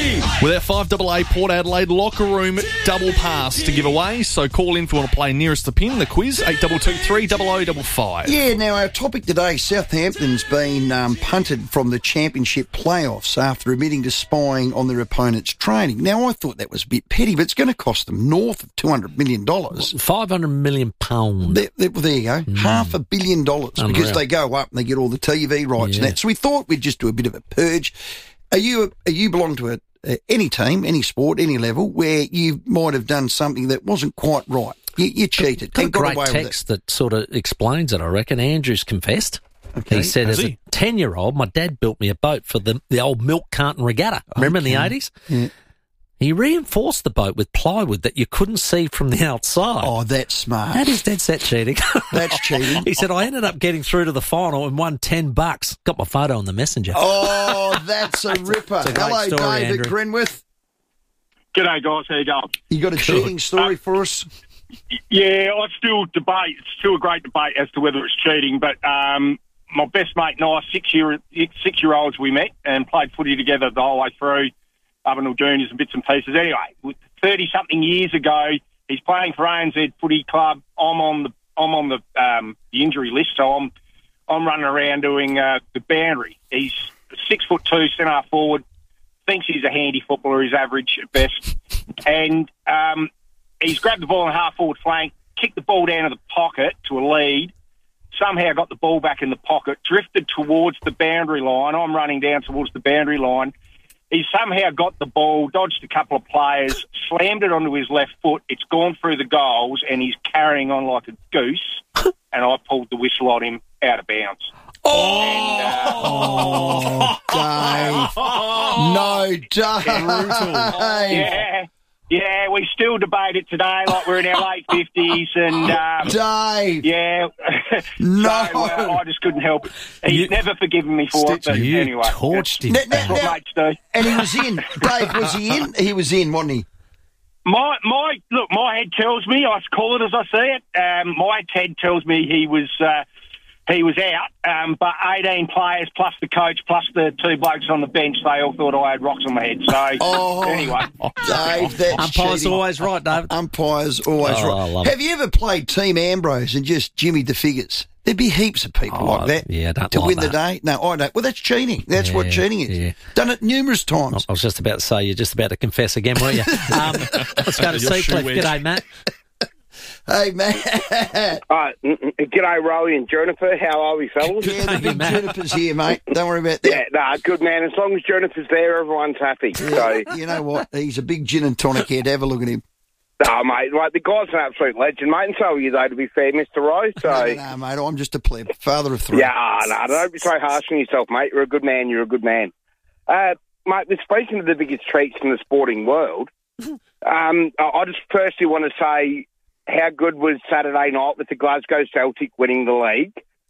With our five A A Port Adelaide locker room double pass to give away, so call in if you want to play nearest the pin, the quiz, eight two two three zero zero five five. Yeah, now our topic today, Southampton's been um, punted from the championship playoffs after admitting to spying on their opponent's training. Now, I thought that was a bit petty, but it's going to cost them north of two hundred million dollars. five hundred million pounds. There, there, there you go, mm. half a billion dollars, Unreal. Because they go up and they get all the T V rights Yeah. and that. So we thought we'd just do a bit of a purge. Are you, are you belong to a, a, any team, any sport, any level, where you might have done something that wasn't quite right? You, you cheated. Got a and got great away text with it. that sort of explains it, I reckon. Andrew's confessed. Okay. He said, Has as he? a ten-year-old, my dad built me a boat for the, the old milk carton regatta. Remember in the Okay. eighties? Yeah. He reinforced the boat with plywood that you couldn't see from the outside. Oh, that's smart. That is dead set cheating. That's cheating. He said, I ended up getting through to the final and won ten bucks. Got my photo on the messenger. Oh, that's a ripper. It's a great Hello, story, David Andrew. Grenwith. G'day, guys. How you going? You got a cheating story for us? Yeah, I still debate. It's still a great debate as to whether it's cheating. But um, my best mate and I, six year six year olds, we met and played footy together the whole way through, up until juniors and bits and pieces. Anyway, thirty something years ago, he's playing for A N Z Footy Club. I'm on the I'm on the um, the injury list, so I'm I'm running around doing uh, the boundary. He's six foot two, centre half forward. Thinks he's a handy footballer. He's average at best, and um, he's grabbed the ball in half forward flank, kicked the ball down to the pocket to a lead. Somehow got the ball back in the pocket, drifted towards the boundary line. I'm running down towards the boundary line. He somehow got the ball, dodged a couple of players, slammed it onto his left foot. It's gone through the goals, and he's carrying on like a goose. And I pulled the whistle on him out of bounds. Oh, Oh, Dave. No, Dave. Yeah, yeah, we still debate it today like we're in our late fifties. And, um, Dave. Yeah. No. So, uh, I just couldn't help it. He's You- never forgiven me for it, but You anyway. torched him. That's, that's what Now- mates do. And he was in. Dave, was he in? He was in, wasn't he? My my look, my head tells me, I call it as I see it. Um, my head tells me he was uh, he was out, um, but eighteen players plus the coach plus the two blokes on the bench, they all thought I had rocks on my head. So Oh, anyway, Dave, that's Umpire's cheating. always right, David. Umpire's always Oh, I right. love Have you ever played Team Ambrose and just jimmied the figures? There'd be heaps of people Oh, like that yeah, I don't to like win that. the day. No, I don't. Well, that's cheating. That's what Yeah, cheating is. yeah. Done it numerous times. I was just about to say, you're just about to confess again, weren't you? Um, let's go to Your shoe Seacliff. wedge. G'day, Matt. Hey, Matt. Uh, g'day, Rowie and Juniper. How are we, fellas? Yeah, the Hey, big Matt. Juniper's here, mate. Don't worry about that. Yeah, nah, good man. As long as Juniper's there, everyone's happy. So, You know what? He's a big gin and tonic head. Have a look at him. nah, mate, like, the guy's an absolute legend, mate, and so are you, though, to be fair, Mister Rose. So, No, no, mate. I'm just a pleb. Father of three. yeah, ah, nah, don't be so harsh on yourself, mate. You're a good man. You're a good man. Uh, mate, we're speaking of the biggest treats in the sporting world. Um, I I just firstly want to say how good was Saturday night with the Glasgow Celtic winning the league.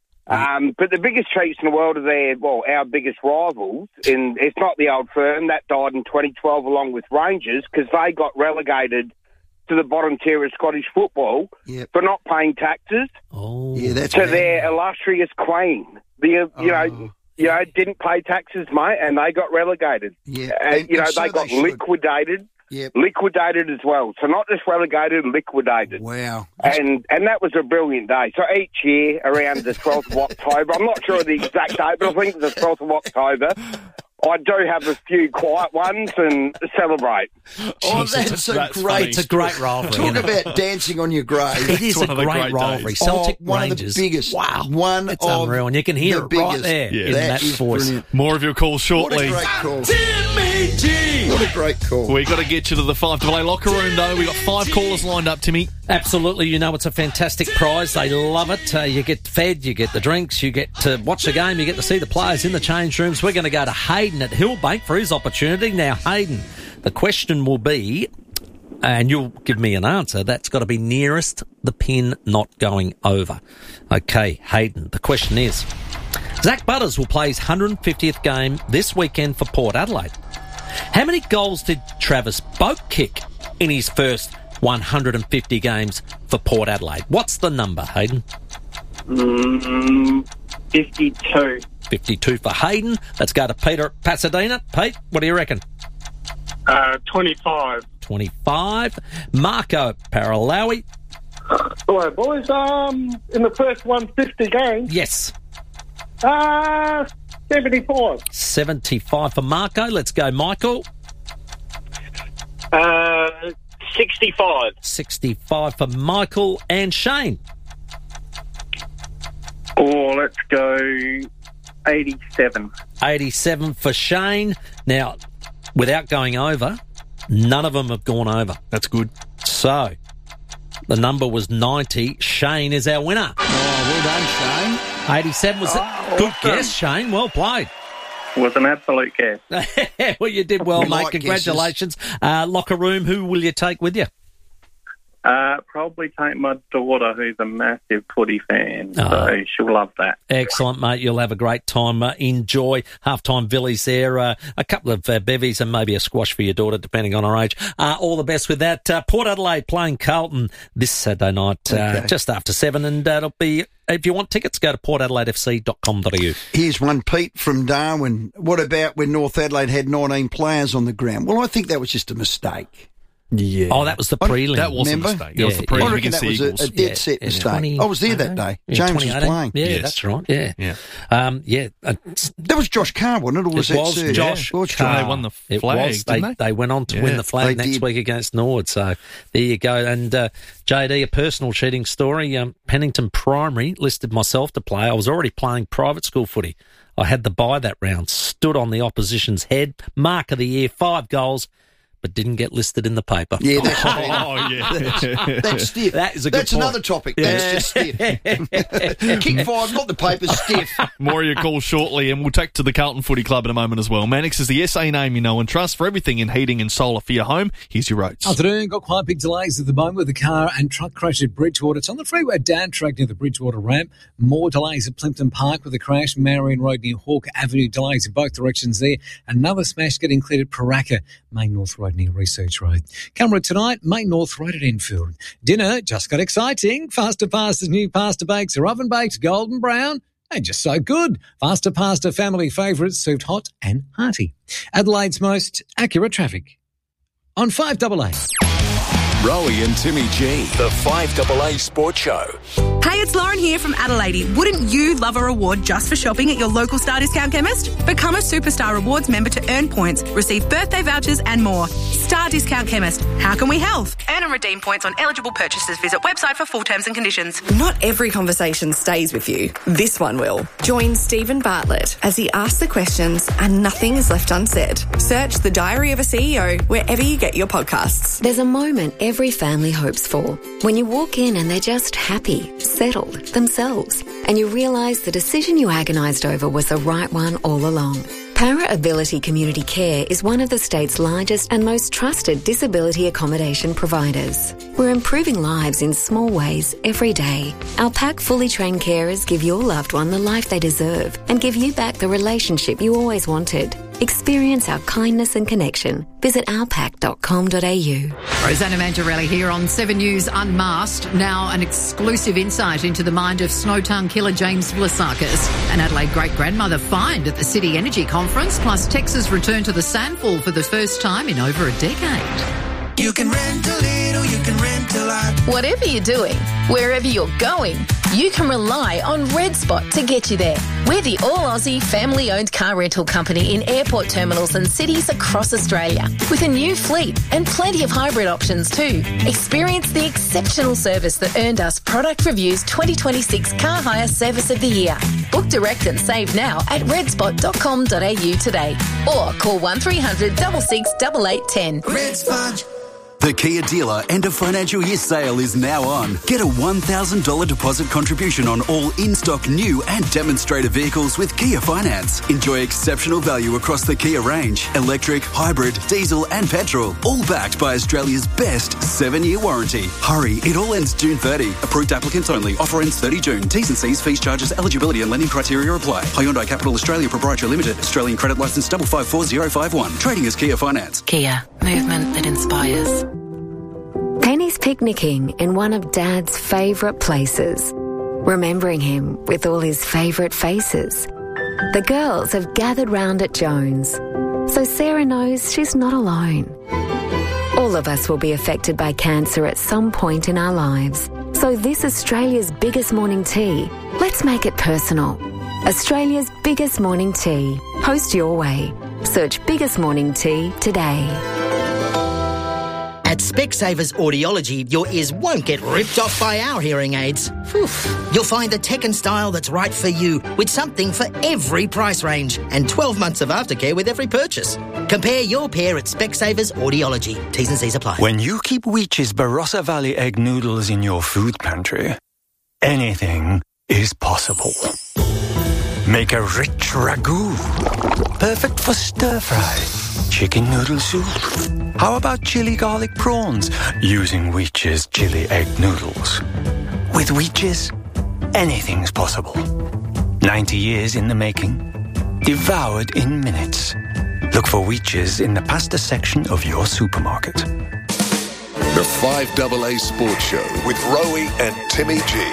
Um, but the biggest treats in the world are their, well, our biggest rivals. In, it's not the old firm. That died in twenty twelve along with Rangers because they got relegated to the bottom tier of Scottish football Yep. for not paying taxes Oh, Yeah, that's to bad. their illustrious queen. The, uh, you know, Oh, you know, didn't pay taxes, mate, and they got relegated. Yeah. And, And- you know, and so they got they should. liquidated. Yep. Liquidated as well. So not just relegated, liquidated. Wow. And and that was a brilliant day. So each year around the twelfth of October, I'm not sure of the exact date, but I think it's the twelfth of October, I do have a few quiet ones and celebrate. Oh, Jesus, that's a that's great. it's a great rivalry. Talk isn't it? about dancing on your grave. It is one a of the great, great rivalry. days. Celtic Oh, one Rangers. of the biggest. Wow. One It's of unreal. And you can hear the it right biggest. there Yeah. in That that is voice. brilliant. More of your calls What a shortly. great call. Timmy G. What a great call. We got to get you to the five A A locker room, though. We got five callers lined up, Timmy. Absolutely. You know it's a fantastic prize. They love it. Uh, you get fed, you get the drinks, you get to watch the game, you get to see the players in the change rooms. We're going to go to Hayden at Hillbank for his opportunity. Now, Hayden, the question will be, and you'll give me an answer, that's got to be nearest the pin not going over. Okay, Hayden, the question is, Zach Butters will play his one hundred fiftieth game this weekend for Port Adelaide. How many goals did Travis Boak kick in his first one hundred fifty games for Port Adelaide? What's the number, Hayden? Mm, fifty-two. fifty-two for Hayden. Let's go to Peter at Pasadena. Pete, what do you reckon? Uh, twenty-five. twenty-five. Marco Paralawi. Hello, boys. Um, in the first one hundred fifty games. Yes. Uh, seventy-five. seventy-five for Marco. Let's go, Michael. Uh, sixty-five. sixty-five for Michael. And Shane. Oh, let's go eighty-seven. eighty-seven for Shane. Now, without going over, none of them have gone over. That's good. So, the number was ninety. Shane is our winner. Oh, well done, Shane. eighty-seven was oh, a good awesome. guess, Shane. Well played. Was an absolute guess. Well, you did well, We mate. like Congratulations. Uh, locker room, who will you take with you? Uh, probably take my daughter, who's a massive footy fan, Oh. so she'll love that. Excellent, mate. You'll have a great time. Uh, enjoy halftime Villies there. Uh, a couple of uh, bevies and maybe a squash for your daughter, depending on her age. Uh, all the best with that. Uh, Port Adelaide playing Carlton this Saturday night, uh, Okay. just after seven. And uh, it'll be, if you want tickets, go to port adelaide f c dot com dot a u. Here's one, Pete from Darwin. What about when North Adelaide had nineteen players on the ground? Well, I think that was just a mistake. Yeah. Oh, that was the prelim. That was Remember? a mistake. That Yeah, was the yeah. prelim I reckon against that the was a, Eagles. a dead Yeah, set yeah, mistake. twenty I was there that yeah, day. yeah, James was twenty eighteen. playing. Yeah, Yes. that's right. Yeah. Yeah. Um, yeah. Uh, That was Josh Carr, wasn't it? Or was it that was Serge? Josh It was Carr. They won the It flag, was. didn't they, they? went on to Yeah. win the flag They next did. week against Nord. So there you go. And uh, J D, a personal cheating story. Um, Pennington Primary listed myself to play. I was already playing private school footy. I had the bye that round, stood on the opposition's head, mark of the year, five goals, but didn't get listed in the paper. Yeah, that's, Oh, yeah. that's, that's stiff. That is a good That's point. another topic. That's Yeah. just stiff. Kick five, not the paper, stiff. More of your calls shortly, and we'll take to the Carlton Footy Club in a moment as well. Mannix is the S A name you know and trust for everything in heating and solar for your home. Here's your roads. Afternoon, got quite big delays at the moment with the car and truck crash at Bridgewater. It's on the freeway down track near the Bridgewater ramp. More delays at Plimpton Park with the crash. Marion Road near Hawke Avenue, delays in both directions there. Another smash getting cleared at Paraka, Main North Road near Research Road. Camera tonight, Main North Road at Enfield. Dinner just got exciting. Faster Pasta's new pasta bakes are oven baked, golden brown, and just so good. Faster Pasta family favourites served hot and hearty. Adelaide's most accurate traffic on five double A. Rowie and Timmy G, the five double A Sports Show. Hey, it's Lauren here from Adelaide. Wouldn't you love a reward just for shopping at your local Star Discount Chemist? Become a Superstar Rewards member to earn points, receive birthday vouchers and more. Star Discount Chemist. How can we help? Earn and redeem points on eligible purchases. Visit website for full terms and conditions. Not every conversation stays with you. This one will. Join Stephen Bartlett as he asks the questions and nothing is left unsaid. Search The Diary of a C E O wherever you get your podcasts. There's a moment every family hopes for. When you walk in and they're just happy, settled, themselves, and you realise the decision you agonised over was the right one all along. Para Ability Community Care is one of the state's largest and most trusted disability accommodation providers. We're improving lives in small ways every day. Our pack fully trained carers give your loved one the life they deserve and give you back the relationship you always wanted. Experience our kindness and connection. Visit our pack dot com dot a u. Rosanna Mantarelli here on Seven News Unmasked. Now an exclusive insight into the mind of Snowtown killer James Vlasakis. An Adelaide great-grandmother fined at the City Energy Conference, plus Texas return to the Sandfall for the first time in over a decade. You can rent a little, you can rent a lot. Whatever you're doing, wherever you're going, you can rely on Red Spot to get you there. We're the all-Aussie, family-owned car rental company in airport terminals and cities across Australia, with a new fleet and plenty of hybrid options too. Experience the exceptional service that earned us Product Review's twenty twenty-six Car Hire Service of the Year. Book direct and save now at red spot dot com dot a u today, or call one three hundred, six six, eight eight one zero. Red Spot. The Kia dealer end of financial year sale is now on. Get a one thousand dollars deposit contribution on all in-stock new and demonstrator vehicles with Kia Finance. Enjoy exceptional value across the Kia range. Electric, hybrid, diesel and petrol. All backed by Australia's best seven-year warranty. Hurry, it all ends June thirtieth. Approved applicants only. Offer ends thirtieth June. T's and C's, fees, charges, eligibility and lending criteria apply. Hyundai Capital Australia Proprietary Limited. Australian credit licence five five four zero five one. Trading as Kia Finance. Kia, movement that inspires. Penny's picnicking in one of Dad's favourite places, remembering him with all his favourite faces. The girls have gathered round at Jones, so Sarah knows she's not alone. All of us will be affected by cancer at some point in our lives. So this Australia's biggest morning tea, let's make it personal. Australia's biggest morning tea. Host your way. Search Biggest Morning Tea today. At Specsavers Audiology, your ears won't get ripped off by our hearing aids. Whew. You'll find the tech and style that's right for you, with something for every price range, and twelve months of aftercare with every purchase. Compare your pair at Specsavers Audiology. T's and C's apply. When you keep Weech's Barossa Valley egg noodles in your food pantry, anything is possible. Make a rich ragu, perfect for stir-fry, chicken noodle soup. How about chili garlic prawns using Weech's chili egg noodles? With Weech's, anything's possible. ninety years in the making, devoured in minutes. Look for Weech's in the pasta section of your supermarket. The five A A Sports Show with Rowie and Timmy G.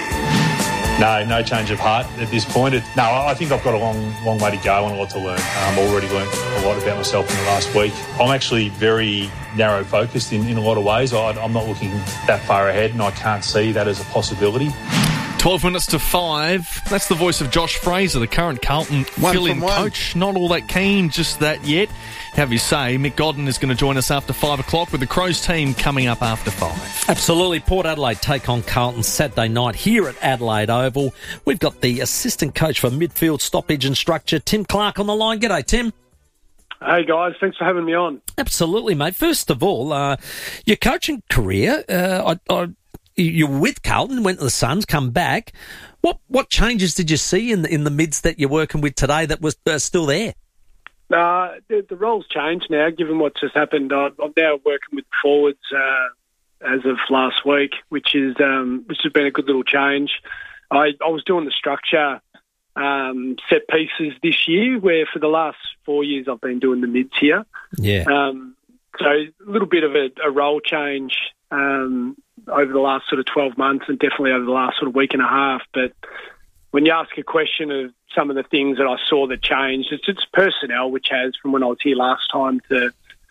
No, no change of heart at this point. It, no, I think I've got a long, long way to go and a lot to learn. I've um, already learned a lot about myself in the last week. I'm actually very narrow focused in, in a lot of ways. I, I'm not looking that far ahead, and I can't see that as a possibility. twelve minutes to five. That's the voice of Josh Fraser, the current Carlton fill-in coach. Not all that keen just that yet. Have you say, Mick Godden is going to join us after five o'clock with the Crows team coming up after five. Absolutely. Port Adelaide take on Carlton Saturday night here at Adelaide Oval. We've got the assistant coach for midfield stoppage and structure, Tim Clark, on the line. G'day, Tim. Hey, guys. Thanks for having me on. Absolutely, mate. First of all, uh, your coaching career, uh, I, I, you were with Carlton, went to the Suns, come back. What what changes did you see in the, in the mids that you're working with today that was uh, still there? Uh, the, the role's changed now, given what's just happened. I'm now working with forwards uh, as of last week, which is um, which has been a good little change. I, I was doing the structure um, set pieces this year, where for the last four years I've been doing the mids here. Yeah. Um, so a little bit of a, a role change um, over the last sort of twelve months, and definitely over the last sort of week and a half. But when you ask a question of some of the things that I saw that changed, it's just personnel, which has from when I was here last time to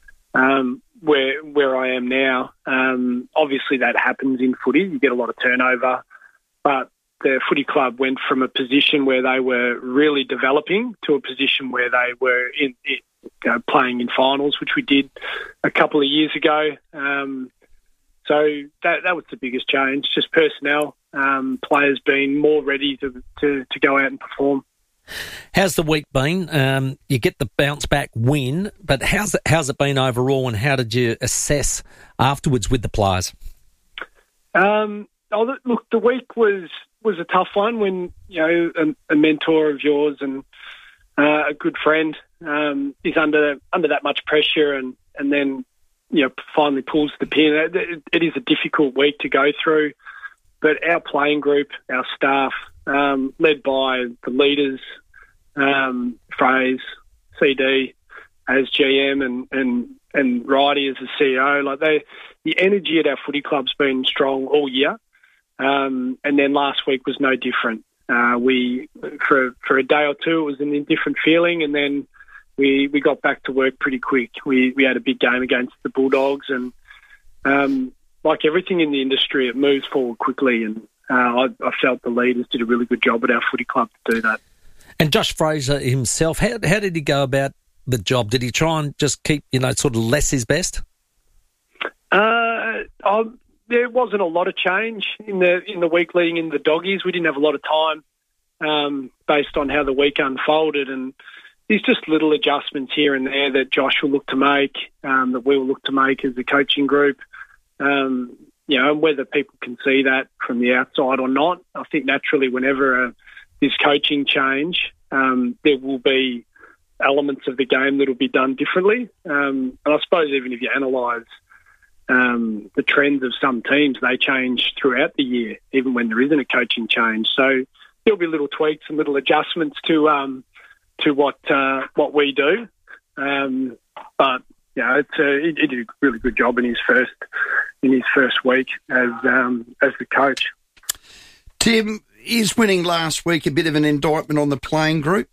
um, where where I am now. Um, obviously, that happens in footy. You get a lot of turnover, but the footy club went from a position where they were really developing to a position where they were in, in you know, playing in finals, which we did a couple of years ago. Um, so that that was the biggest change, just personnel. Um, players being more ready to, to, to go out and perform. How's the week been? Um, you get the bounce back win, but how's it, how's it been overall, and how did you assess afterwards with the players? Um, oh, look, the week was, was a tough one when, you know, a, a mentor of yours and uh, a good friend um, is under under that much pressure, and, and then, you know, finally pulls the pin. It, it is a difficult week to go through. But our playing group, our staff, um, led by the leaders, um, Fraze, C D as G M, and and and Righty as the C E O, like they, the energy at our footy club's been strong all year, um, and then last week was no different. Uh, we for for a day or two it was an indifferent feeling, and then we we got back to work pretty quick. We we had a big game against the Bulldogs, and um, like everything in the industry, it moves forward quickly, and uh, I, I felt the leaders did a really good job at our footy club to do that. And Josh Fraser himself, how, how did he go about the job? Did he try and just keep, you know, sort of less his best? Uh, I, there wasn't a lot of change in the in the week leading in the Doggies. We didn't have a lot of time um, based on how the week unfolded, and there's just little adjustments here and there that Josh will look to make, um, that we will look to make as a coaching group. Um, you know, and whether people can see that from the outside or not, I think naturally whenever uh, this coaching change, um, there will be elements of the game that will be done differently. Um, and I suppose even if you analyse um, the trends of some teams, they change throughout the year, even when there isn't a coaching change. So there'll be little tweaks and little adjustments to um, to what uh, what we do. Um, but you know, it's a, he, he did a really good job in his first in his first week as um, as the coach. Tim, is winning last week a bit of an indictment on the playing group?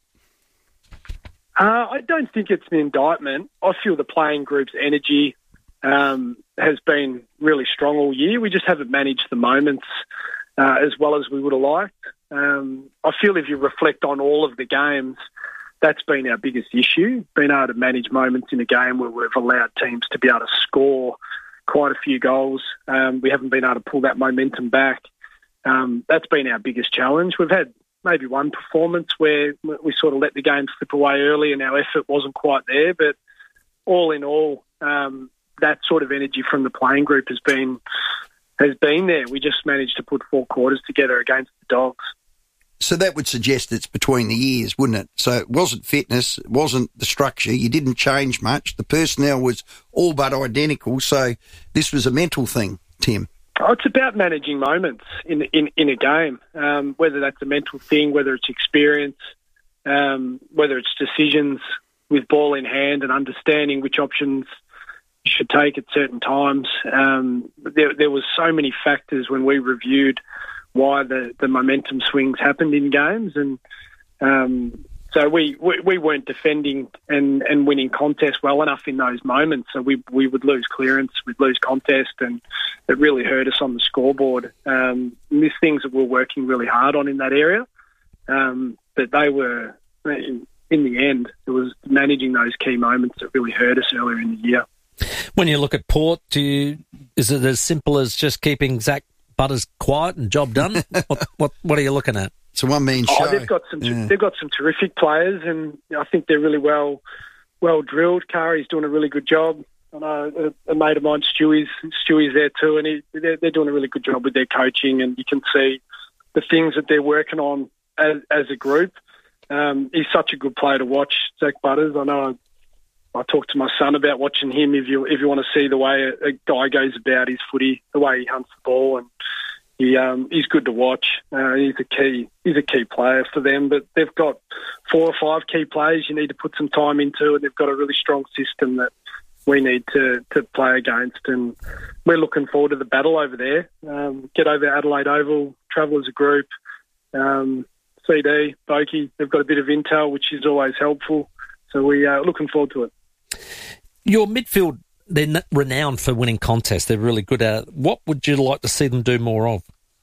Uh, I don't think it's an indictment. I feel the playing group's energy um, has been really strong all year. We just haven't managed the moments uh, as well as we would have liked. Um, I feel if you reflect on all of the games, that's been our biggest issue, being able to manage moments in a game where we've allowed teams to be able to score quite a few goals. Um, we haven't been able to pull that momentum back. Um, that's been our biggest challenge. We've had maybe one performance where we sort of let the game slip away early and our effort wasn't quite there, but all in all, um, that sort of energy from the playing group has been has been there. We just managed to put four quarters together against the Dogs. So that would suggest it's between the years, wouldn't it? So it wasn't fitness, it wasn't the structure, you didn't change much, the personnel was all but identical, so this was a mental thing, Tim. Oh, it's about managing moments in in, in a game, um, whether that's a mental thing, whether it's experience, um, whether it's decisions with ball in hand and understanding which options you should take at certain times. Um, there, there was so many factors when we reviewed why the, the momentum swings happened in games, and um, so we, we, we weren't defending and, and winning contests well enough in those moments, so we we would lose clearance, we'd lose contest, and it really hurt us on the scoreboard. Um, and there's things that we're working really hard on in that area, um, but they were, in, in the end, it was managing those key moments that really hurt us earlier in the year. When you look at Port, do you, is it as simple as just keeping Zach Butters quiet and job done? what, what what are you looking at? It's a one-man show. Oh, they've got some yeah. they've got some terrific players, and I think they're really well well drilled. Kari's doing a really good job. I know a, a mate of mine, Stewie's Stewie's there too, and he, they're, they're doing a really good job with their coaching, and you can see the things that they're working on as, as a group. Um, he's such a good player to watch, Zach Butters. I know. I talked to my son about watching him. If you if you want to see the way a, a guy goes about his footy, the way he hunts the ball, and he um, he's good to watch. Uh, he's a key he's a key player for them. But they've got four or five key players you need to put some time into, and they've got a really strong system that we need to, to play against. And we're looking forward to the battle over there. Um, get over Adelaide Oval, travel as a group. Um, C D, Boki, they've got a bit of intel, which is always helpful. So we are looking forward to it. Your midfield, they're renowned for winning contests. They're really good at it. What would you like to see them do more of?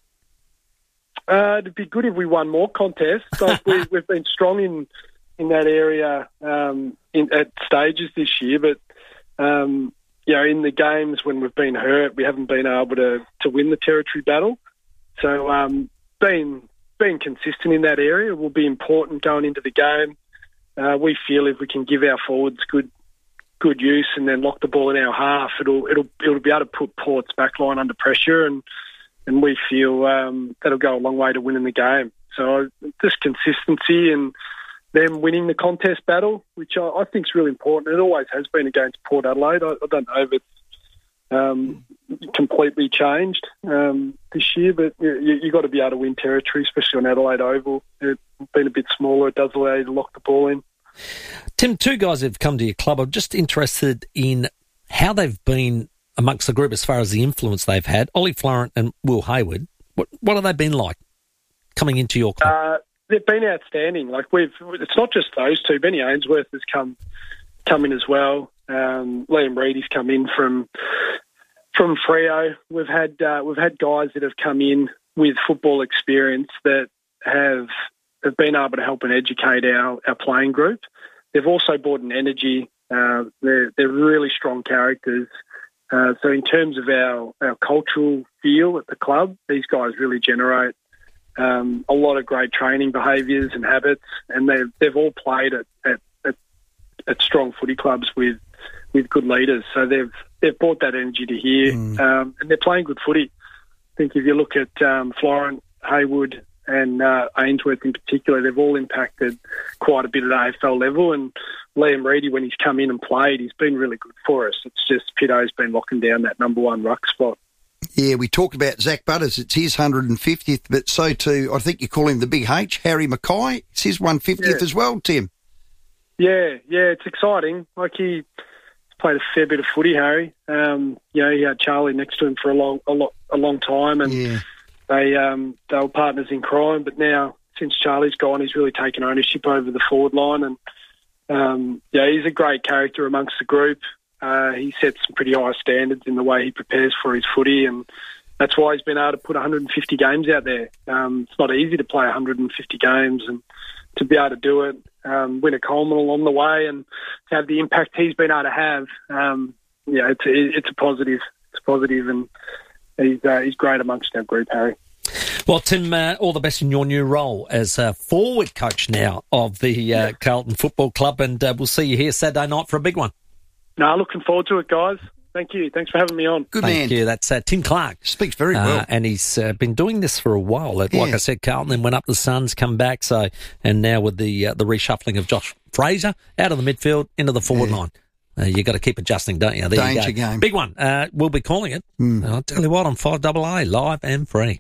Uh, it'd be good if we won more contests. Like we, we've been strong in in that area um, in, at stages this year, but um, you know, in the games when we've been hurt, we haven't been able to, to win the territory battle. So um, being being consistent in that area will be important going into the game. Uh, we feel if we can give our forwards good good use and then lock the ball in our half, it'll it'll it'll be able to put Port's backline under pressure, and and we feel um, that'll go a long way to winning the game. So just consistency and them winning the contest battle, which I, I think is really important. It always has been against Port Adelaide. I, I don't know if it's um, completely changed um, this year, but you, you got to be able to win territory, especially on Adelaide Oval. It's been a bit smaller. It does allow you to lock the ball in. Tim, two guys have come to your club. I'm just interested in how they've been amongst the group as far as the influence they've had. Ollie Florent and Will Hayward. What what have they been like coming into your club? Uh, they've been outstanding. Like we've, it's not just those two. Benny Ainsworth has come come in as well. Um, Liam Reedy's come in from from Freo. We've had uh, we've had guys that have come in with football experience that have have been able to help and educate our, our playing group. They've also brought an energy. Uh, they're, they're really strong characters. Uh, so in terms of our, our cultural feel at the club, these guys really generate um, a lot of great training behaviours and habits, and they've, they've all played at, at, at, at strong footy clubs with with good leaders. So they've they've brought that energy to here, mm. um, and they're playing good footy. I think if you look at um, Florent, Hayward, and uh, Ainsworth in particular, they've all impacted quite a bit at A F L level. And Liam Reedy, when he's come in and played, he's been really good for us. It's just Pitto's been locking down that number one ruck spot. Yeah, we talk about Zach Butters. It's his one hundred fiftieth, but so too, I think you call him the Big H, Harry Mackay. It's his one hundred fiftieth yeah. as well, Tim. Yeah, yeah, it's exciting. Like he played a fair bit of footy, Harry. Um, you know, he had Charlie next to him for a long, a lot, a long time, and yeah. they um, they were partners in crime. But now, since Charlie's gone, he's really taken ownership over the forward line, and um, yeah, he's a great character amongst the group. Uh, he sets some pretty high standards in the way he prepares for his footy, and that's why he's been able to put one hundred fifty games out there. Um, it's not easy to play one hundred fifty games, and to be able to do it, um, win a Coleman along the way, and to have the impact he's been able to have, um, yeah, it's a, it's a positive. It's a positive, and he's uh, he's great amongst our group, Harry. Well, Tim, uh, all the best in your new role as a forward coach now of the uh, Carlton Football Club, and uh, we'll see you here Saturday night for a big one. No, looking forward to it, guys. Thank you. Thanks for having me on. Good Thank man. you. That's uh, Tim Clark. Speaks very well. Uh, and he's uh, been doing this for a while. Like Yeah. I said, Carlton then went up the Suns, come back, so and now with the uh, the reshuffling of Josh Fraser out of the midfield into the forward Yeah. line. Uh, you got to keep adjusting, don't you? There Danger you go. game. Big one. Uh, we'll be calling it. Mm. I'll tell you what, on five double A, live and free.